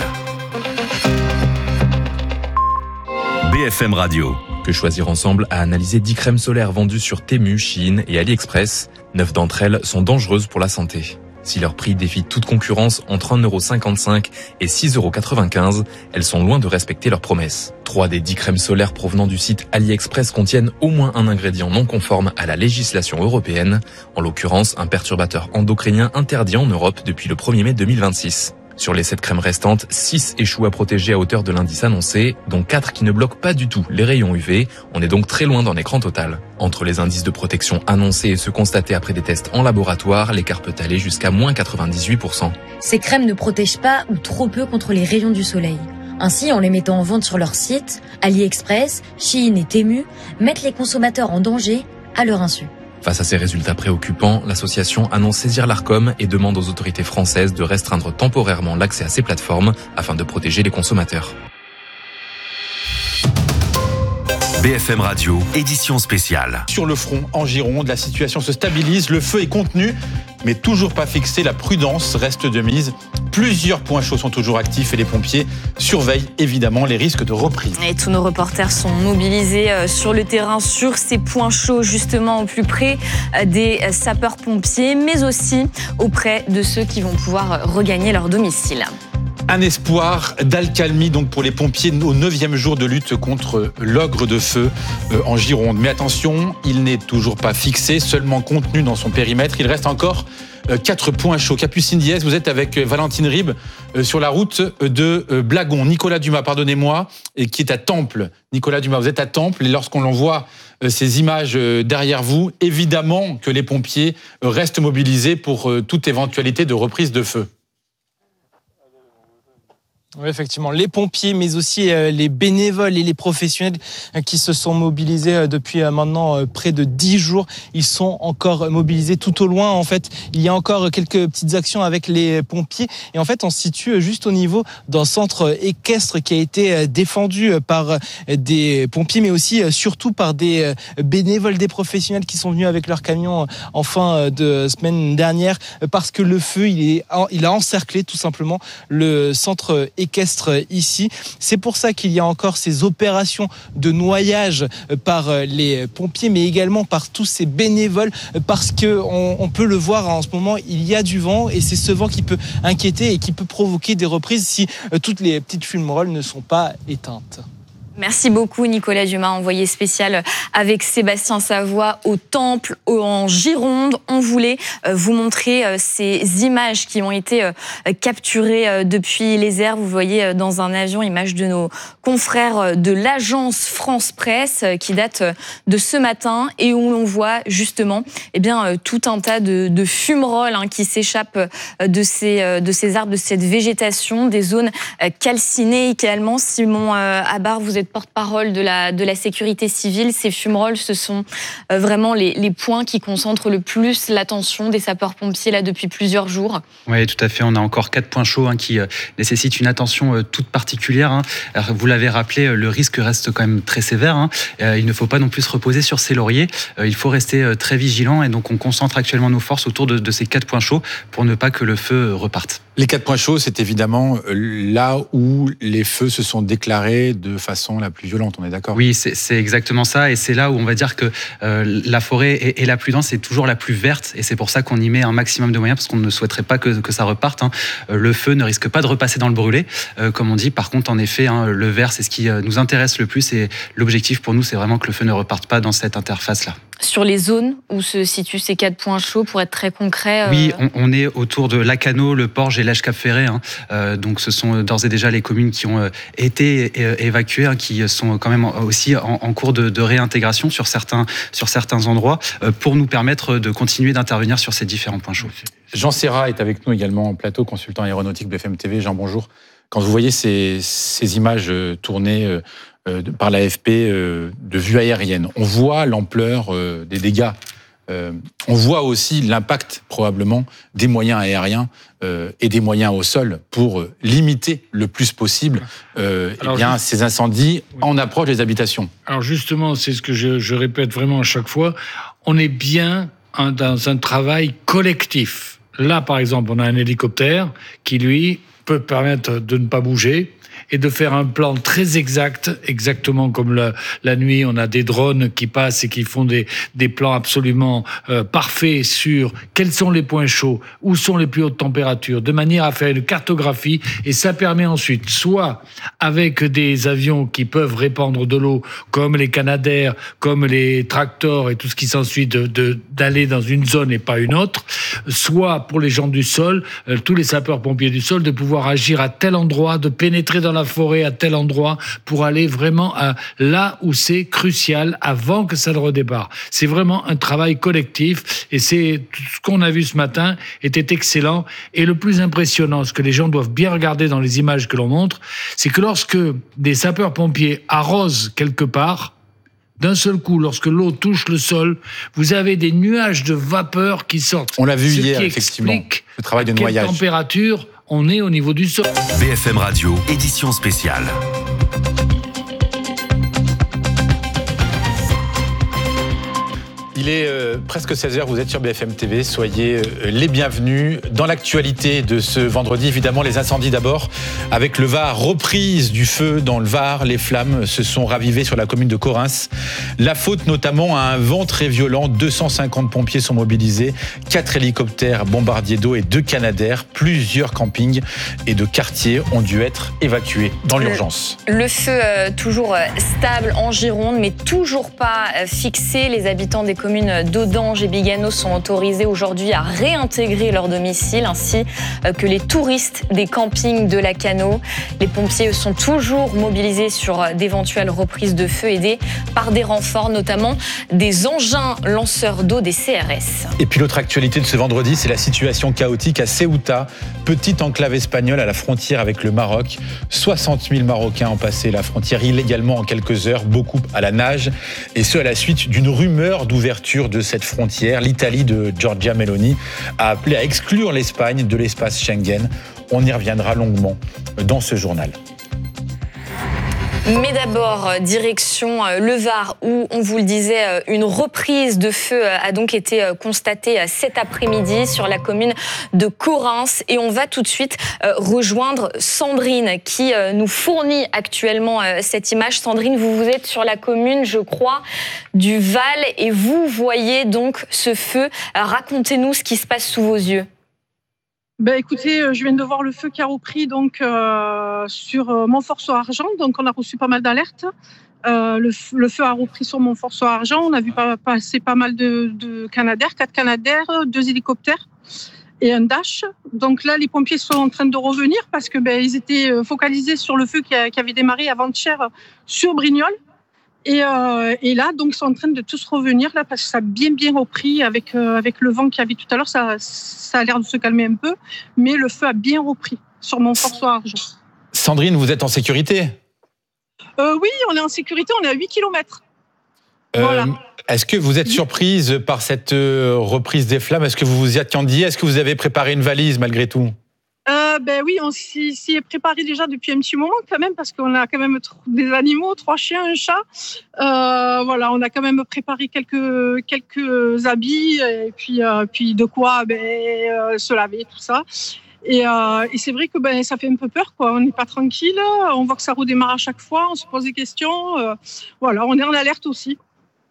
B F M Radio. Que choisir ensemble a analysé dix crèmes solaires vendues sur Temu, Shein et AliExpress. Neuf d'entre elles sont dangereuses pour la santé. Si leur prix défie toute concurrence entre un euro cinquante-cinq et six euros quatre-vingt-quinze, elles sont loin de respecter leurs promesses. Trois des dix crèmes solaires provenant du site AliExpress contiennent au moins un ingrédient non conforme à la législation européenne, en l'occurrence un perturbateur endocrinien interdit en Europe depuis le premier mai deux mille vingt-six. Sur les sept crèmes restantes, six échouent à protéger à hauteur de l'indice annoncé, dont quatre qui ne bloquent pas du tout les rayons U V. On est donc très loin d'un écran total. Entre les indices de protection annoncés et ceux constatés après des tests en laboratoire, l'écart peut aller jusqu'à moins quatre-vingt-dix-huit pour cent. Ces crèmes ne protègent pas ou trop peu contre les rayons du soleil. Ainsi, en les mettant en vente sur leur site, AliExpress, Shein et Temu mettent les consommateurs en danger à leur insu. Face à ces résultats préoccupants, l'association annonce saisir l'Arcom et demande aux autorités françaises de restreindre temporairement l'accès à ces plateformes afin de protéger les consommateurs. B F M Radio, édition spéciale. Sur le front, en Gironde, la situation se stabilise, le feu est contenu, mais toujours pas fixé, la prudence reste de mise. Plusieurs points chauds sont toujours actifs et les pompiers surveillent évidemment les risques de reprise. Et tous nos reporters sont mobilisés sur le terrain sur ces points chauds, justement au plus près des sapeurs-pompiers, mais aussi auprès de ceux qui vont pouvoir regagner leur domicile. Un espoir d'accalmie donc pour les pompiers au neuvième jour de lutte contre l'ogre de feu en Gironde. Mais attention, il n'est toujours pas fixé, seulement contenu dans son périmètre. Il reste encore quatre points chauds. Capucine Diaz, vous êtes avec Valentine Ribes sur la route de Blagon. Nicolas Dumas, pardonnez-moi, qui est à Temples. Nicolas Dumas, vous êtes à Temples et lorsqu'on en voit ces images derrière vous, évidemment que les pompiers restent mobilisés pour toute éventualité de reprise de feu. Oui, effectivement, les pompiers, mais aussi les bénévoles et les professionnels qui se sont mobilisés depuis maintenant près de dix jours. Ils sont encore mobilisés tout au loin. En fait, il y a encore quelques petites actions avec les pompiers. Et en fait, on se situe juste au niveau d'un centre équestre qui a été défendu par des pompiers, mais aussi surtout par des bénévoles, des professionnels qui sont venus avec leur camion en fin de semaine dernière parce que le feu, il est, il a encerclé tout simplement le centre équestre ici. C'est pour ça qu'il y a encore ces opérations de noyage par les pompiers, mais également par tous ces bénévoles, parce que on, on peut le voir en ce moment, il y a du vent et c'est ce vent qui peut inquiéter et qui peut provoquer des reprises si toutes les petites fumerolles ne sont pas éteintes. Merci beaucoup Nicolas Dumas, envoyé spécial avec Sébastien Savoie au Temple, en Gironde. On voulait vous montrer ces images qui ont été capturées depuis les airs. Vous voyez dans un avion, images de nos confrères de l'agence France Presse qui date de ce matin et où l'on voit justement eh bien, tout un tas de, de fumerolles hein, qui s'échappent de ces, de ces arbres, de cette végétation, des zones calcinées également. Simon Abar, vous êtes porte-parole de la, de la sécurité civile. Ces fumerolles, ce sont euh, vraiment les, les points qui concentrent le plus l'attention des sapeurs-pompiers là depuis plusieurs jours. Oui, tout à fait. On a encore quatre points chauds hein, qui euh, nécessitent une attention euh, toute particulière. Hein. Alors, vous l'avez rappelé, euh, le risque reste quand même très sévère. Hein. Euh, il ne faut pas non plus se reposer sur ses lauriers. Euh, il faut rester euh, très vigilant et donc on concentre actuellement nos forces autour de, de ces quatre points chauds pour ne pas que le feu reparte. Les quatre points chauds, c'est évidemment là où les feux se sont déclarés de façon la plus violente, on est d'accord ? Oui, c'est, c'est exactement ça, et c'est là où on va dire que euh, la forêt et, et la prudence est toujours la plus verte, et c'est pour ça qu'on y met un maximum de moyens, parce qu'on ne souhaiterait pas que, que ça reparte. Hein. Le feu ne risque pas de repasser dans le brûlé, euh, comme on dit. Par contre, en effet, hein, le vert, c'est ce qui nous intéresse le plus, et l'objectif pour nous, c'est vraiment que le feu ne reparte pas dans cette interface-là. Sur les zones où se situent ces quatre points chauds, pour être très concret euh... Oui, on, on est autour de Lacanau, le Porge et l'Èche-Cap-Ferret. Hein. Euh, donc ce sont d'ores et déjà les communes qui ont été évacuées, hein, qui sont quand même aussi en, en cours de, de réintégration sur certains, sur certains endroits, euh, pour nous permettre de continuer d'intervenir sur ces différents points chauds. Jean Serra est avec nous également en plateau, consultant aéronautique B F M T V. Jean, bonjour. Quand vous voyez ces, ces images tournées euh, par l'A F P euh, de vue aérienne, on voit l'ampleur euh, des dégâts. Euh, on voit aussi l'impact probablement des moyens aériens euh, et des moyens au sol pour euh, limiter le plus possible euh, Alors, eh bien, juste... ces incendies oui. en approche des habitations. Alors justement, c'est ce que je, je répète vraiment à chaque fois, on est bien hein, dans un travail collectif. Là, par exemple, on a un hélicoptère qui, lui, peut permettre de ne pas bouger et de faire un plan très exact, exactement comme la, la nuit, on a des drones qui passent et qui font des, des plans absolument euh, parfaits sur quels sont les points chauds, où sont les plus hautes températures, de manière à faire une cartographie, et ça permet ensuite, soit avec des avions qui peuvent répandre de l'eau, comme les Canadair, comme les tracteurs et tout ce qui s'ensuit, de, de, d'aller dans une zone et pas une autre, soit pour les gens du sol, euh, tous les sapeurs-pompiers du sol, de pouvoir pouvoir agir à tel endroit, de pénétrer dans la forêt à tel endroit pour aller vraiment à là où c'est crucial avant que ça ne redépart. C'est vraiment un travail collectif et c'est ce qu'on a vu ce matin était excellent. Et le plus impressionnant, ce que les gens doivent bien regarder dans les images que l'on montre, c'est que lorsque des sapeurs-pompiers arrosent quelque part, d'un seul coup, lorsque l'eau touche le sol, vous avez des nuages de vapeur qui sortent. On l'a vu ce hier, qui effectivement, explique le travail de à quelle noyage. température on est au niveau du sol. B F M Radio, édition spéciale. Il est euh, presque seize heures, vous êtes sur B F M T V, soyez euh, les bienvenus. Dans l'actualité de ce vendredi, évidemment, les incendies d'abord. Avec le Var, reprise du feu dans le Var, les flammes se sont ravivées sur la commune de Correns. La faute notamment à un vent très violent, deux cent cinquante pompiers sont mobilisés, quatre hélicoptères bombardiers d'eau et deux Canadair, plusieurs campings et de quartiers ont dû être évacués dans l'urgence. Le, le feu euh, toujours euh, stable en Gironde, mais toujours pas euh, fixé. Les habitants des communes d'Audange et Bigano sont autorisés aujourd'hui à réintégrer leur domicile, ainsi que les touristes des campings de la Cano. Les pompiers sont toujours mobilisés sur d'éventuelles reprises de feu, aidés par des renforts, notamment des engins lanceurs d'eau des C R S. Et puis l'autre actualité de ce vendredi, c'est la situation chaotique à Ceuta, petite enclave espagnole à la frontière avec le Maroc. soixante mille Marocains ont passé la frontière illégalement en quelques heures, beaucoup à la nage, et ce à la suite d'une rumeur d'ouverture de cette frontière. L'Italie de Giorgia Meloni a appelé à exclure l'Espagne de l'espace Schengen. On y reviendra longuement dans ce journal. Mais d'abord, direction le Var, où, on vous le disait, une reprise de feu a donc été constatée cet après-midi sur la commune de Correns. Et on va tout de suite rejoindre Sandrine, qui nous fournit actuellement cette image. Sandrine, vous, vous êtes sur la commune, je crois, du Val, et vous voyez donc ce feu. Racontez-nous ce qui se passe sous vos yeux. Ben écoutez, je viens de voir le feu qui a repris donc euh, sur euh, Montfort-sur-Argent, donc on a reçu pas mal d'alertes. Euh, le, le feu a repris sur Montfort-sur-Argent, on a vu pas, passer pas mal de, de Canadair, quatre Canadair, deux hélicoptères et un Dash. Donc là, les pompiers sont en train de revenir parce que ben ils étaient focalisés sur le feu qui, a, qui avait démarré avant-hier sur Brignoles. Et, euh, et là, donc, ils sont en train de tous revenir là parce que ça a bien bien repris avec euh, avec le vent qu'il y avait tout à l'heure. Ça, ça a l'air de se calmer un peu, mais le feu a bien repris sur Montfort-sur-Argent. Sandrine, vous êtes en sécurité ? euh, Oui, on est en sécurité. On est à huit kilomètres. Euh, voilà. Est-ce que vous êtes surprise par cette reprise des flammes ? Est-ce que vous vous y attendiez ? Est-ce que vous avez préparé une valise malgré tout ? Euh, ben oui, on s'y, s'y est préparé déjà depuis un petit moment quand même parce qu'on a quand même des animaux, trois chiens, un chat. Euh, voilà, on a quand même préparé quelques quelques habits et puis euh, puis de quoi ben euh, se laver tout ça. Et, euh, et c'est vrai que ben ça fait un peu peur quoi. On n'est pas tranquille, on voit que ça redémarre à chaque fois, on se pose des questions. Euh, voilà, on est en alerte aussi.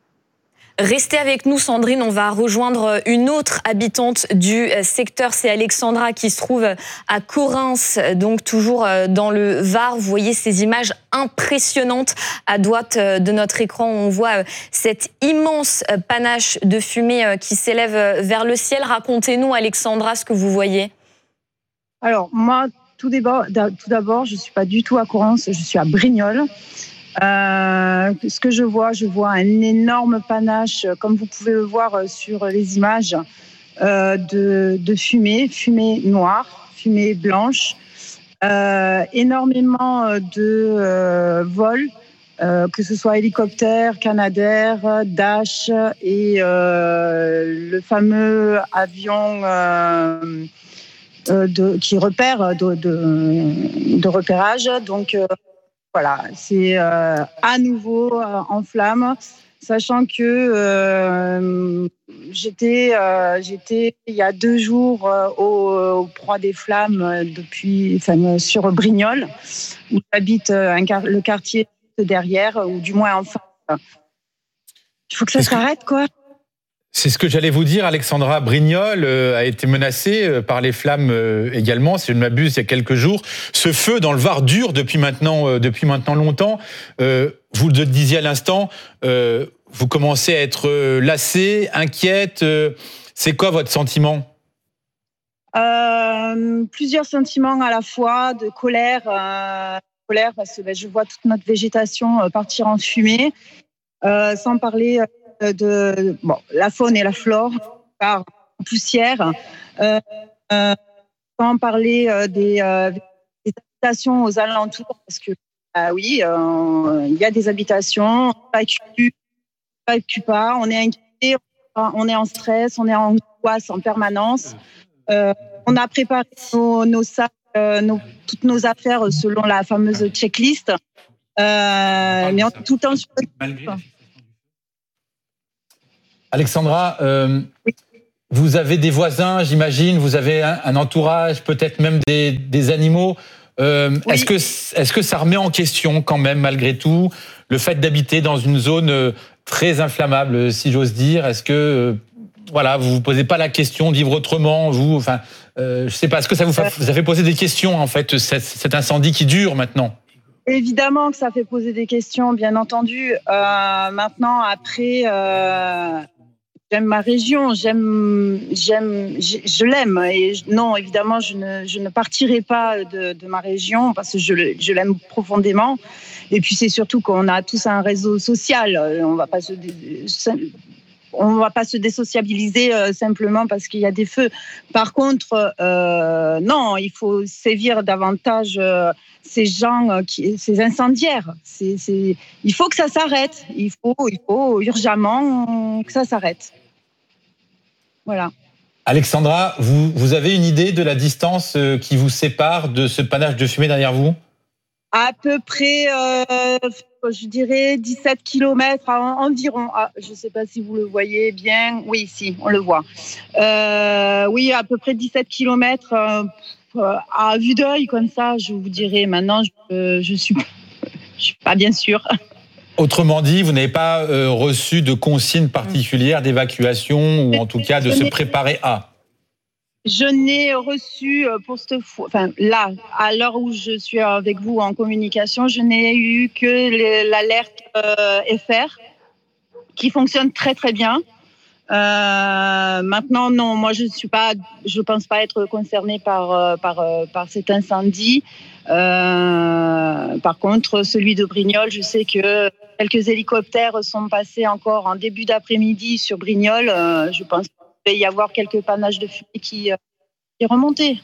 Restez avec nous, Sandrine. On va rejoindre une autre habitante du secteur. C'est Alexandra qui se trouve à Correns, donc toujours dans le Var. Vous voyez ces images impressionnantes à droite de notre écran. On voit cette immense panache de fumée qui s'élève vers le ciel. Racontez-nous, Alexandra, ce que vous voyez. Alors, moi, tout d'abord, tout d'abord je ne suis pas du tout à Correns, je suis à Brignoles. Euh, ce que je vois, je vois un énorme panache, comme vous pouvez le voir sur les images, euh, de, de fumée, fumée noire, fumée blanche, euh, énormément de euh, vols, euh, que ce soit hélicoptère, Canadair, Dash et euh, le fameux avion euh, de, qui repère de, de, de repérage. Donc euh, Voilà, c'est euh, à nouveau euh, en flammes, sachant que euh, j'étais, euh, j'étais il y a deux jours euh, au, au proie des flammes euh, depuis, enfin, sur Brignoles, où j'habite euh, un, le quartier derrière, ou du moins en face. Il faut que ça s'arrête, quoi. C'est ce que j'allais vous dire, Alexandra. Brignoles euh, a été menacée euh, par les flammes euh, également, si je ne m'abuse, il y a quelques jours. Ce feu dans le Var dure depuis maintenant, euh, depuis maintenant longtemps. Euh, vous le disiez à l'instant, euh, vous commencez à être euh, lassée, inquiète. Euh, c'est quoi votre sentiment ? euh, plusieurs sentiments à la fois, de colère, euh, colère parce que ben, je vois toute notre végétation euh, partir en fumée, euh, sans parler euh, de bon, la faune et la flore, par poussière, euh, euh, sans parler euh, des, euh, des habitations aux alentours, parce que ah oui, euh, il y a des habitations, on évacue, on évacue pas, on est inquiet, on est en stress, on est en angoisse en permanence. Euh, on a préparé nos, nos sacs, euh, nos, toutes nos affaires selon la fameuse checklist, euh, mais on est tout le temps sur le... Alexandra, euh, oui. Vous avez des voisins, j'imagine, vous avez un, un entourage, peut-être même des, des animaux. Euh, oui. Est-ce que, est-ce que ça remet en question quand même, malgré tout, le fait d'habiter dans une zone très inflammable, si j'ose dire? Est-ce que, voilà, vous vous posez pas la question de vivre autrement, vous, enfin, euh, je sais pas, est-ce que ça vous, fa- vous a fait poser des questions, en fait, cet, cet incendie qui dure maintenant? Évidemment que ça fait poser des questions, bien entendu. Euh, maintenant, après, euh, j'aime ma région, j'aime, j'aime, je, je l'aime. Et je, non, évidemment, je ne, je ne partirai pas de, de ma région parce que je, je l'aime profondément. Et puis, c'est surtout qu'on a tous un réseau social. On va pas se, on va pas se désociabiliser euh, simplement parce qu'il y a des feux. Par contre, euh, non, il faut sévir davantage euh, ces gens, qui, ces incendiaires. C'est, c'est, il faut que ça s'arrête. Il faut, il faut urgemment que ça s'arrête. Voilà. Alexandra, vous, vous avez une idée de la distance qui vous sépare de ce panache de fumée derrière vous? À peu près, euh, je dirais dix-sept kilomètres environ. Ah, je ne sais pas si vous le voyez bien. Oui, si, on le voit. Euh, oui, à peu près dix-sept kilomètres. Euh, à vue d'œil, comme ça, je vous dirais. Maintenant, je ne suis, suis pas bien sûre. Autrement dit, vous n'avez pas euh, reçu de consignes particulières d'évacuation ou en tout cas de se préparer à? Je n'ai reçu pour cette fois, enfin là, à l'heure où je suis avec vous en communication, je n'ai eu que les, l'alerte euh, F R qui fonctionne très très bien. Euh, maintenant, non, moi je ne suis pas, je pense pas être concernée par par par cet incendie. Euh, par contre, celui de Brignoles, je sais que quelques hélicoptères sont passés encore en début d'après-midi sur Brignoles. Euh, je pense qu'il va y avoir quelques panaches de fumée qui, euh, qui remontaient.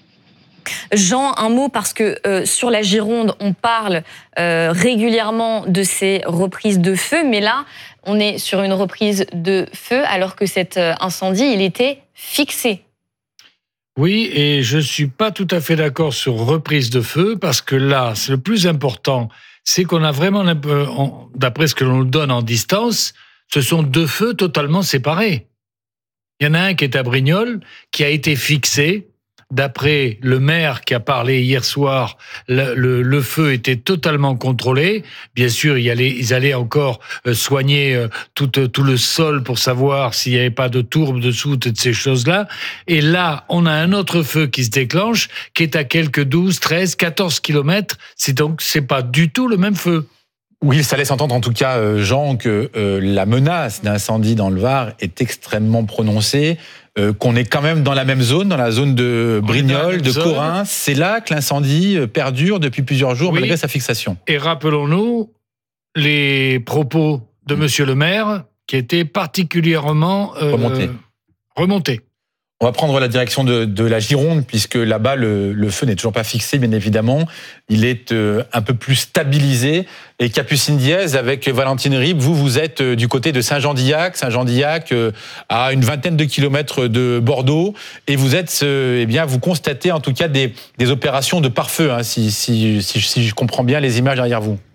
Jean, un mot, parce que euh, sur la Gironde, on parle euh, régulièrement de ces reprises de feu, mais là, on est sur une reprise de feu alors que cet incendie, il était fixé. Oui, et je ne suis pas tout à fait d'accord sur reprise de feu, parce que là, c'est le plus important, c'est qu'on a vraiment, d'après ce que l'on nous donne en distance, ce sont deux feux totalement séparés. Il y en a un qui est à Brignoles, qui a été fixé. D'après le maire qui a parlé hier soir, le, le, le feu était totalement contrôlé. Bien sûr, il allait, ils allaient encore soigner tout, tout le sol pour savoir s'il n'y avait pas de tourbe dessous, toutes ces choses-là. Et là, on a un autre feu qui se déclenche, qui est à quelques douze, treize, quatorze kilomètres. C'est donc, c'est pas du tout le même feu. Oui, ça laisse entendre en tout cas, Jean, que euh, la menace d'incendie dans le Var est extrêmement prononcée, euh, qu'on est quand même dans la même zone, dans la zone de Brignoles, de Corrin. C'est là que l'incendie perdure depuis plusieurs jours, oui, malgré sa fixation. Et rappelons-nous les propos de Monsieur le maire, qui étaient particulièrement euh, remontés. remontés. On va prendre la direction de, de la Gironde, puisque là-bas, le, le feu n'est toujours pas fixé, bien évidemment. Il est euh, un peu plus stabilisé. Et Capucine Diez, avec Valentine Ribes, vous, vous êtes euh, du côté de Saint-Jean-d'Illac. Saint-Jean-d'Illac, euh, à une vingtaine de kilomètres de Bordeaux. Et vous êtes, euh, eh bien, vous constatez en tout cas des, des opérations de pare-feu, hein, si, si, si, si je comprends bien les images derrière vous.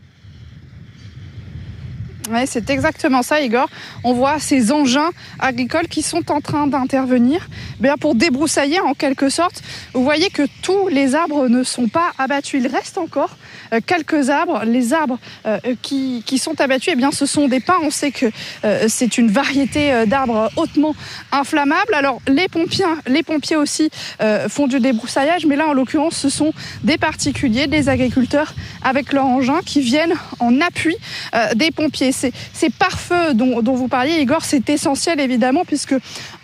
Oui, c'est exactement ça, Igor. On voit ces engins agricoles qui sont en train d'intervenir bien pour débroussailler en quelque sorte. Vous voyez que tous les arbres ne sont pas abattus. Il reste encore euh, quelques arbres. Les arbres euh, qui, qui sont abattus, eh bien, ce sont des pins. On sait que euh, c'est une variété euh, d'arbres hautement inflammables. Alors, les pompiers, les pompiers aussi euh, font du débroussaillage, mais là, en l'occurrence, ce sont des particuliers, des agriculteurs avec leurs engins qui viennent en appui euh, des pompiers. Ces, ces pare-feux dont, dont vous parliez, Igor, c'est essentiel évidemment, puisque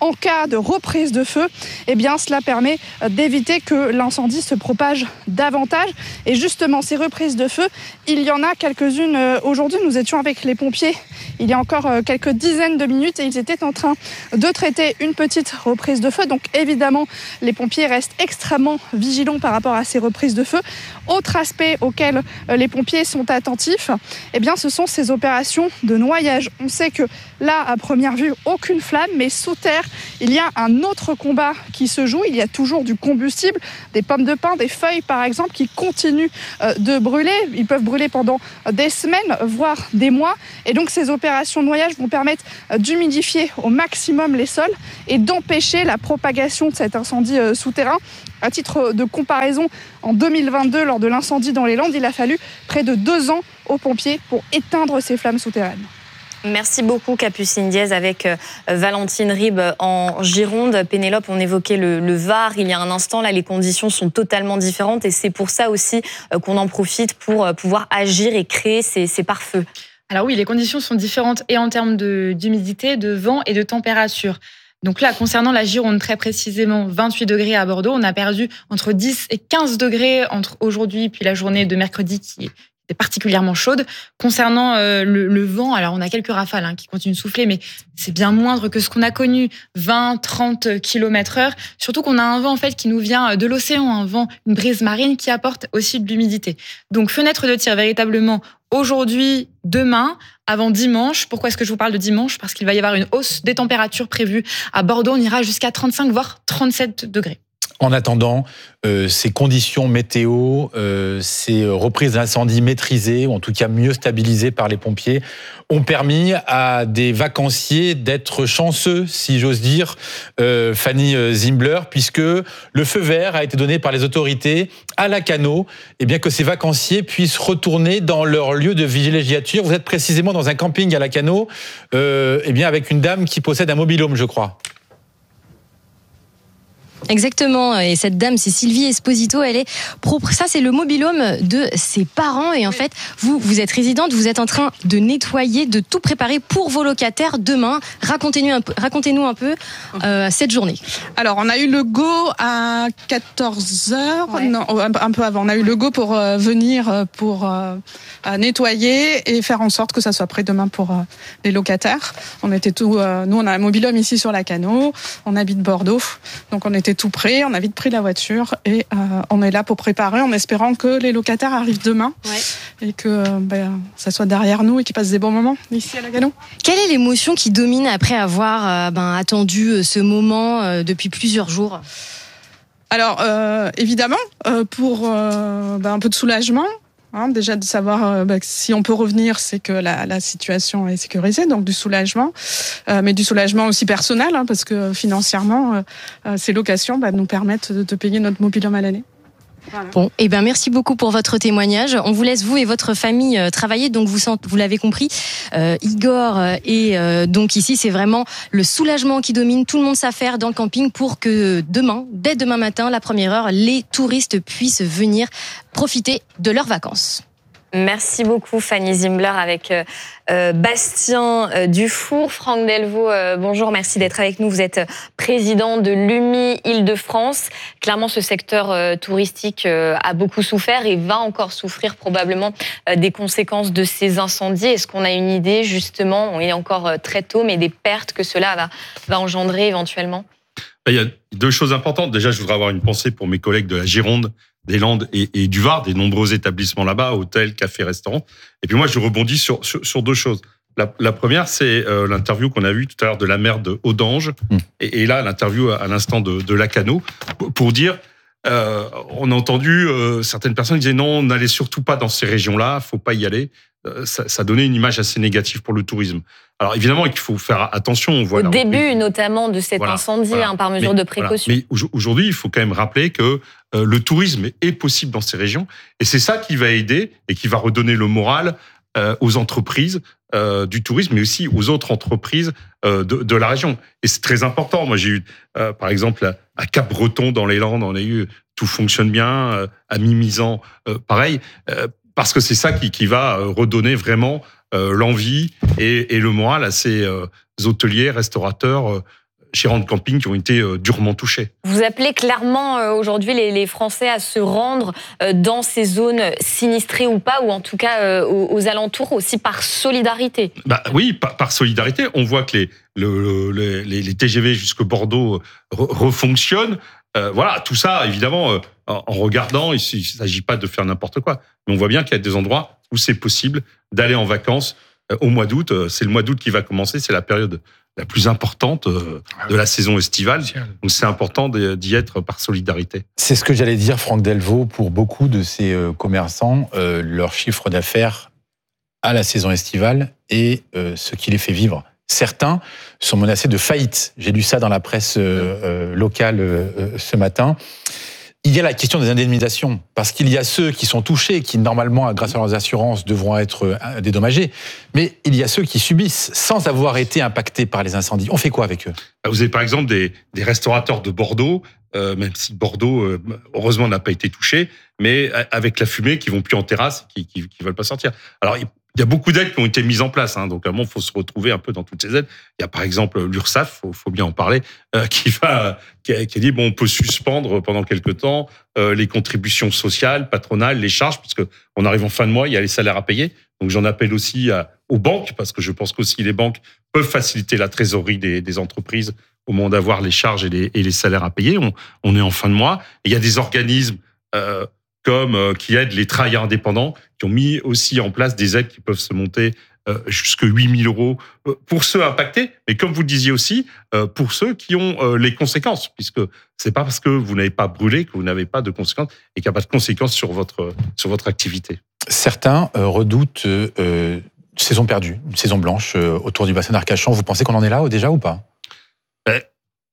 en cas de reprise de feu, eh bien, cela permet d'éviter que l'incendie se propage davantage. Et justement, ces reprises de feu, il y en a quelques-unes aujourd'hui. Nous étions avec les pompiers il y a encore quelques dizaines de minutes et ils étaient en train de traiter une petite reprise de feu. Donc évidemment, les pompiers restent extrêmement vigilants par rapport à ces reprises de feu. Autre aspect auquel les pompiers sont attentifs, eh bien, ce sont ces opérations de noyage. On sait que là, à première vue, aucune flamme, mais sous terre, il y a un autre combat qui se joue. Il y a toujours du combustible, des pommes de pin, des feuilles par exemple, qui continuent de brûler. Ils peuvent brûler pendant des semaines, voire des mois. Et donc ces opérations de noyage vont permettre d'humidifier au maximum les sols et d'empêcher la propagation de cet incendie souterrain. À titre de comparaison, en deux mille vingt-deux, lors de l'incendie dans les Landes, il a fallu près de deux ans aux pompiers pour éteindre ces flammes souterraines. Merci beaucoup Capucine Diez avec Valentine Ribes en Gironde. Pénélope, on évoquait le, le Var il y a un instant. Là, les conditions sont totalement différentes et c'est pour ça aussi qu'on en profite pour pouvoir agir et créer ces, ces pare-feux. Alors oui, les conditions sont différentes et en termes de, d'humidité, de vent et de température. Donc là, concernant la Gironde, très précisément, vingt-huit degrés à Bordeaux. On a perdu entre dix et quinze degrés entre aujourd'hui puis la journée de mercredi qui est particulièrement chaude. Concernant euh, le, le vent, alors on a quelques rafales hein, qui continuent de souffler, mais c'est bien moindre que ce qu'on a connu, vingt à trente kilomètres heure. Surtout qu'on a un vent en fait qui nous vient de l'océan, un vent, une brise marine qui apporte aussi de l'humidité. Donc fenêtre de tir véritablement aujourd'hui, demain, avant dimanche. Pourquoi est-ce que je vous parle de dimanche ? Parce qu'il va y avoir une hausse des températures prévues. À Bordeaux, on ira jusqu'à trente-cinq voire trente-sept degrés. En attendant, euh, ces conditions météo, euh, ces reprises d'incendie maîtrisées, ou en tout cas mieux stabilisées par les pompiers, ont permis à des vacanciers d'être chanceux, si j'ose dire, euh, Fanny Zimbler, puisque le feu vert a été donné par les autorités à Lacanau, et bien que ces vacanciers puissent retourner dans leur lieu de villégiature. Vous êtes précisément dans un camping à Lacanau, euh, et bien avec une dame qui possède un mobil-home, je crois. Exactement, et cette dame, c'est Sylvie Esposito, elle est propre. Ça, c'est le mobil-home de ses parents, et en fait, vous, vous êtes résidente, vous êtes en train de nettoyer, de tout préparer pour vos locataires demain. Racontez-nous un peu, racontez-nous un peu euh, cette journée. Alors, on a eu le go à quatorze heures, ouais. Non, un peu avant. On a eu le go pour euh, venir pour euh, nettoyer et faire en sorte que ça soit prêt demain pour euh, les locataires. On était tout, euh, nous, on a un mobil-home ici sur Lacanau, on habite Bordeaux, donc on était tout prêt, on a vite pris la voiture et euh, on est là pour préparer en espérant que les locataires arrivent demain ouais. et que euh, ben, ça soit derrière nous et qu'ils passent des bons moments ici à Lacanau. Quelle est l'émotion qui domine après avoir euh, ben, attendu ce moment euh, depuis plusieurs jours ? Alors euh, évidemment, euh, pour euh, ben, un peu de soulagement. Hein, déjà de savoir euh, bah, si on peut revenir, c'est que la, la situation est sécurisée, donc du soulagement, euh, mais du soulagement aussi personnel, hein, parce que financièrement, euh, euh, ces locations bah, nous permettent de, de payer notre mobil-home à l'année. Voilà. Bon, et eh ben merci beaucoup pour votre témoignage. On vous laisse vous et votre famille euh, travailler. Donc vous vous l'avez compris, euh, Igor euh, et euh, donc ici c'est vraiment le soulagement qui domine. Tout le monde s'affaire dans le camping pour que demain, dès demain matin, la première heure, les touristes puissent venir profiter de leurs vacances. Merci beaucoup Fanny Zimbler avec euh, Bastien euh, Dufour. Franck Delvaux, euh, bonjour, merci d'être avec nous. Vous êtes président de l'U M I Île-de-France. Clairement, ce secteur euh, touristique euh, a beaucoup souffert et va encore souffrir probablement euh, des conséquences de ces incendies. Est-ce qu'on a une idée justement, on est encore euh, très tôt, mais des pertes que cela va, va engendrer éventuellement ? Il y a deux choses importantes. Déjà, je voudrais avoir une pensée pour mes collègues de la Gironde, des Landes et, et du Var, des nombreux établissements là-bas, hôtels, cafés, restaurants. Et puis moi, je rebondis sur, sur, sur deux choses. La, la première, c'est euh, l'interview qu'on a vue tout à l'heure de la maire de Audange. Mmh. Et, et là, l'interview à, à l'instant de, de Lacanau, pour, pour dire, euh, on a entendu euh, certaines personnes qui disaient non, n'allez surtout pas dans ces régions-là, faut pas y aller. Euh, ça, ça donnait une image assez négative pour le tourisme. Alors évidemment qu'il faut faire attention. On voit Au début notamment de cet voilà, incendie, voilà. Hein, par mesure mais, de précaution. Voilà. Mais aujourd'hui, il faut quand même rappeler que euh, le tourisme est possible dans ces régions. Et c'est ça qui va aider et qui va redonner le moral euh, aux entreprises euh, du tourisme, mais aussi aux autres entreprises euh, de, de la région. Et c'est très important. Moi, j'ai eu, euh, par exemple, à, à Cap-Breton, dans les Landes, on a eu tout fonctionne bien. Euh, à Mimizan, euh, pareil. Euh, parce que c'est ça qui, qui va redonner vraiment euh, l'envie et, et le moral à ces euh, hôteliers, restaurateurs euh, gérants de camping qui ont été euh, durement touchés. Vous appelez clairement euh, aujourd'hui les, les Français à se rendre euh, dans ces zones sinistrées ou pas, ou en tout cas euh, aux, aux alentours, aussi par solidarité. Bah oui, par, par solidarité. On voit que les, le, le, les, les T G V jusqu'à Bordeaux re, refonctionnent. Euh, voilà, tout ça, évidemment, euh, en, en regardant, il ne s'agit pas de faire n'importe quoi. Mais on voit bien qu'il y a des endroits où c'est possible d'aller en vacances euh, au mois d'août. Euh, c'est le mois d'août qui va commencer, c'est la période la plus importante euh, de la saison estivale. Donc c'est important d'y être par solidarité. C'est ce que j'allais dire, Franck Delvaux. Pour beaucoup de ces euh, commerçants, euh, leur chiffre d'affaires à la saison estivale est euh, ce qui les fait vivre. Certains sont menacés de faillite. J'ai lu ça dans la presse euh, euh, locale euh, ce matin. Il y a la question des indemnisations, parce qu'il y a ceux qui sont touchés, qui normalement, grâce à leurs assurances, devront être dédommagés, mais il y a ceux qui subissent sans avoir été impactés par les incendies. On fait quoi avec eux ? Vous avez par exemple des, des restaurateurs de Bordeaux, euh, même si Bordeaux, euh, heureusement, n'a pas été touché, mais avec la fumée, qui vont plus en terrasse, qui qui, qui veulent pas sortir. Alors, il y a beaucoup d'aides qui ont été mises en place, hein, donc à un moment, il faut se retrouver un peu dans toutes ces aides. Il y a par exemple l'URSSAF, faut, faut bien en parler, euh, qui va, qui a, qui a dit bon, on peut suspendre pendant quelque temps euh, les contributions sociales, patronales, les charges, parce que on arrive en fin de mois, il y a les salaires à payer. Donc j'en appelle aussi à, aux banques, parce que je pense qu'aussi les banques peuvent faciliter la trésorerie des, des entreprises au moment d'avoir les charges et les, et les salaires à payer. On, on est en fin de mois. Et il y a des organismes euh, comme euh, qui aident les travailleurs indépendants, qui ont mis aussi en place des aides qui peuvent se monter euh, jusqu'à huit mille euros pour ceux impactés, mais comme vous le disiez aussi, euh, pour ceux qui ont euh, les conséquences, puisque c'est pas parce que vous n'avez pas brûlé que vous n'avez pas de conséquences et qu'il n'y a pas de conséquences sur votre, sur votre activité. Certains euh, redoutent euh, euh, saison perdue, une saison blanche euh, autour du bassin d'Arcachon. Vous pensez qu'on en est là déjà ou pas ? Ben,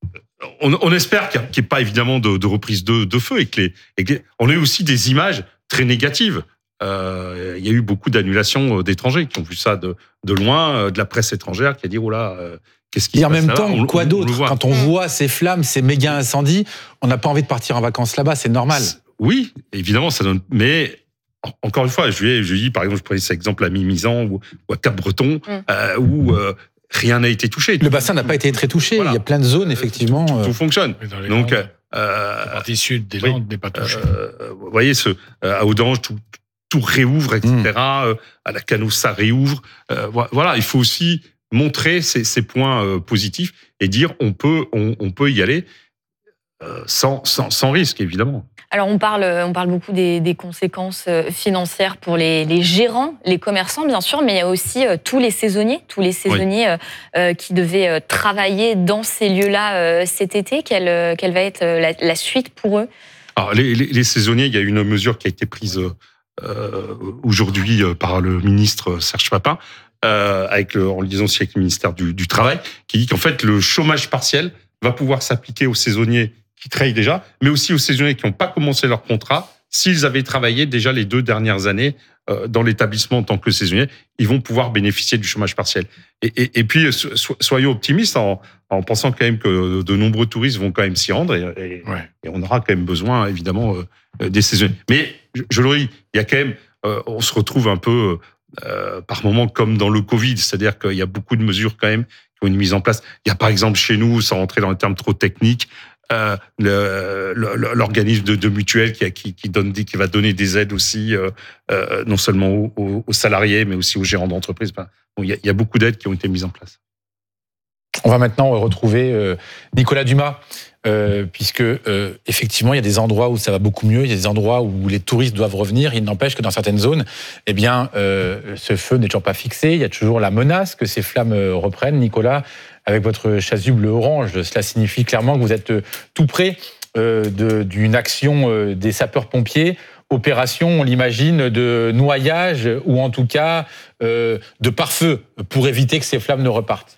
On, on espère qu'il n'y ait pas évidemment de, de reprise de, de feu et que, les, et que les, on a eu aussi des images très négatives. Euh, il y a eu beaucoup d'annulations d'étrangers qui ont vu ça de, de loin, de la presse étrangère qui a dit oh là, euh, qu'est-ce qui se passe là-bas ? Et en même temps, on, quoi on, d'autre ? on Quand on voit ces flammes, ces méga incendies, on n'a pas envie de partir en vacances là-bas, c'est normal. Oui, évidemment, ça donne. Mais encore une fois, je lui ai, je lui ai dit, par exemple, je prenais cet exemple à Mimizan ou, ou à Cap-Breton, mm. euh, où euh, rien n'a été touché. Le bassin n'a pas été très touché. Voilà. Il y a plein de zones, effectivement. Tout, tout, tout fonctionne. Donc, euh, la partie sud des Landes oui, n'est pas touchée. Euh, vous voyez, ce, à Audange, tout, tout réouvre, et cetera. Mmh. À la Canoë, ça réouvre. Euh, voilà, il faut aussi montrer ces, ces points euh, positifs et dire on peut, on, on peut y aller euh, sans, sans, sans risque, évidemment. Alors on parle, on parle beaucoup des, des conséquences financières pour les, les gérants, les commerçants bien sûr, mais il y a aussi euh, tous les saisonniers, tous les saisonniers oui. euh, qui devaient euh, travailler dans ces lieux-là euh, cet été. Quelle, quelle va être la, la suite pour eux ? Alors les, les, les saisonniers, il y a une mesure qui a été prise euh, aujourd'hui par le ministre Serge Papin, euh, avec le, en liaison aussi avec le ministère du, du Travail, qui dit qu'en fait le chômage partiel va pouvoir s'appliquer aux saisonniers qui travaillent déjà, mais aussi aux saisonniers qui n'ont pas commencé leur contrat, s'ils avaient travaillé déjà les deux dernières années euh, dans l'établissement en tant que saisonniers, ils vont pouvoir bénéficier du chômage partiel. Et, et, et puis, so, soyons optimistes en, en pensant quand même que de nombreux touristes vont quand même s'y rendre et, et, ouais. et on aura quand même besoin, évidemment, euh, des saisonniers. Mais, je, je le dis, il y a quand même, euh, on se retrouve un peu, euh, par moments, comme dans le Covid, c'est-à-dire qu'il y a beaucoup de mesures quand même qui ont une mise en place. Il y a par exemple chez nous, sans rentrer dans les termes trop techniques, Euh, le, le, l'organisme de, de mutuelle qui, qui, qui, donne, qui va donner des aides aussi, euh, euh, non seulement aux, aux salariés, mais aussi aux gérants d'entreprise. Enfin, bon, il y a, il y a beaucoup d'aides qui ont été mises en place. On va maintenant retrouver euh, Nicolas Dumas, euh, puisque euh, effectivement, il y a des endroits où ça va beaucoup mieux, il y a des endroits où les touristes doivent revenir. Il n'empêche que dans certaines zones, eh bien, euh, ce feu n'est toujours pas fixé. Il y a toujours la menace que ces flammes reprennent. Nicolas, avec votre chasuble orange, cela signifie clairement que vous êtes tout près euh, de, d'une action euh, des sapeurs-pompiers, opération, on l'imagine, de noyage ou en tout cas euh, de pare-feu pour éviter que ces flammes ne repartent.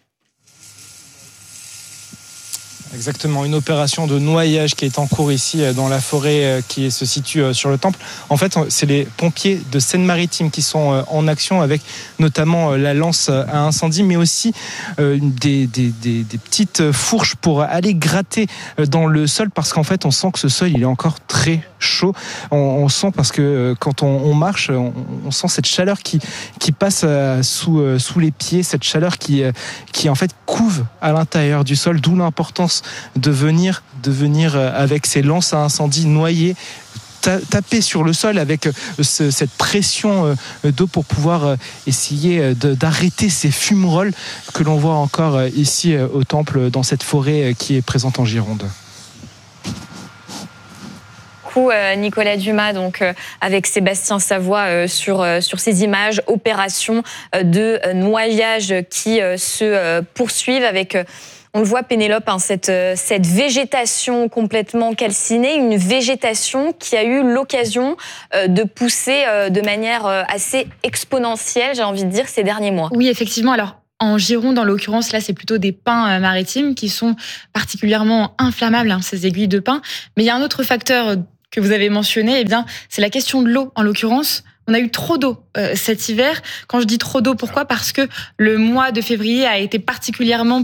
Exactement, une opération de noyage qui est en cours ici dans la forêt qui se situe sur le Temple. En fait, c'est les pompiers de Seine-Maritime qui sont en action avec notamment la lance à incendie, mais aussi des, des, des, des petites fourches pour aller gratter dans le sol parce qu'en fait, on sent que ce sol il est encore très chaud. On, on sent parce que quand on, on marche, on, on sent cette chaleur qui, qui passe sous, sous les pieds, cette chaleur qui, qui en fait couve à l'intérieur du sol, d'où l'importance de venir, de venir avec ces lances à incendie noyer, taper sur le sol avec ce, cette pression d'eau pour pouvoir essayer de, d'arrêter ces fumerolles que l'on voit encore ici au temple, dans cette forêt qui est présente en Gironde. Nicolas Dumas, donc avec Sébastien Savoie euh, sur euh, sur ces images, opération euh, de euh, noyage qui euh, se euh, poursuivent avec. Euh, On le voit, Pénélope, hein, cette, cette végétation complètement calcinée, une végétation qui a eu l'occasion euh, de pousser euh, de manière euh, assez exponentielle, j'ai envie de dire, ces derniers mois. Oui, effectivement. Alors, en Gironde, en l'occurrence, là, c'est plutôt des pins maritimes qui sont particulièrement inflammables, hein, ces aiguilles de pin. Mais il y a un autre facteur que vous avez mentionné, eh bien, c'est la question de l'eau, en l'occurrence. On a eu trop d'eau euh, cet hiver. Quand je dis trop d'eau, pourquoi ? Parce que le mois de février a été particulièrement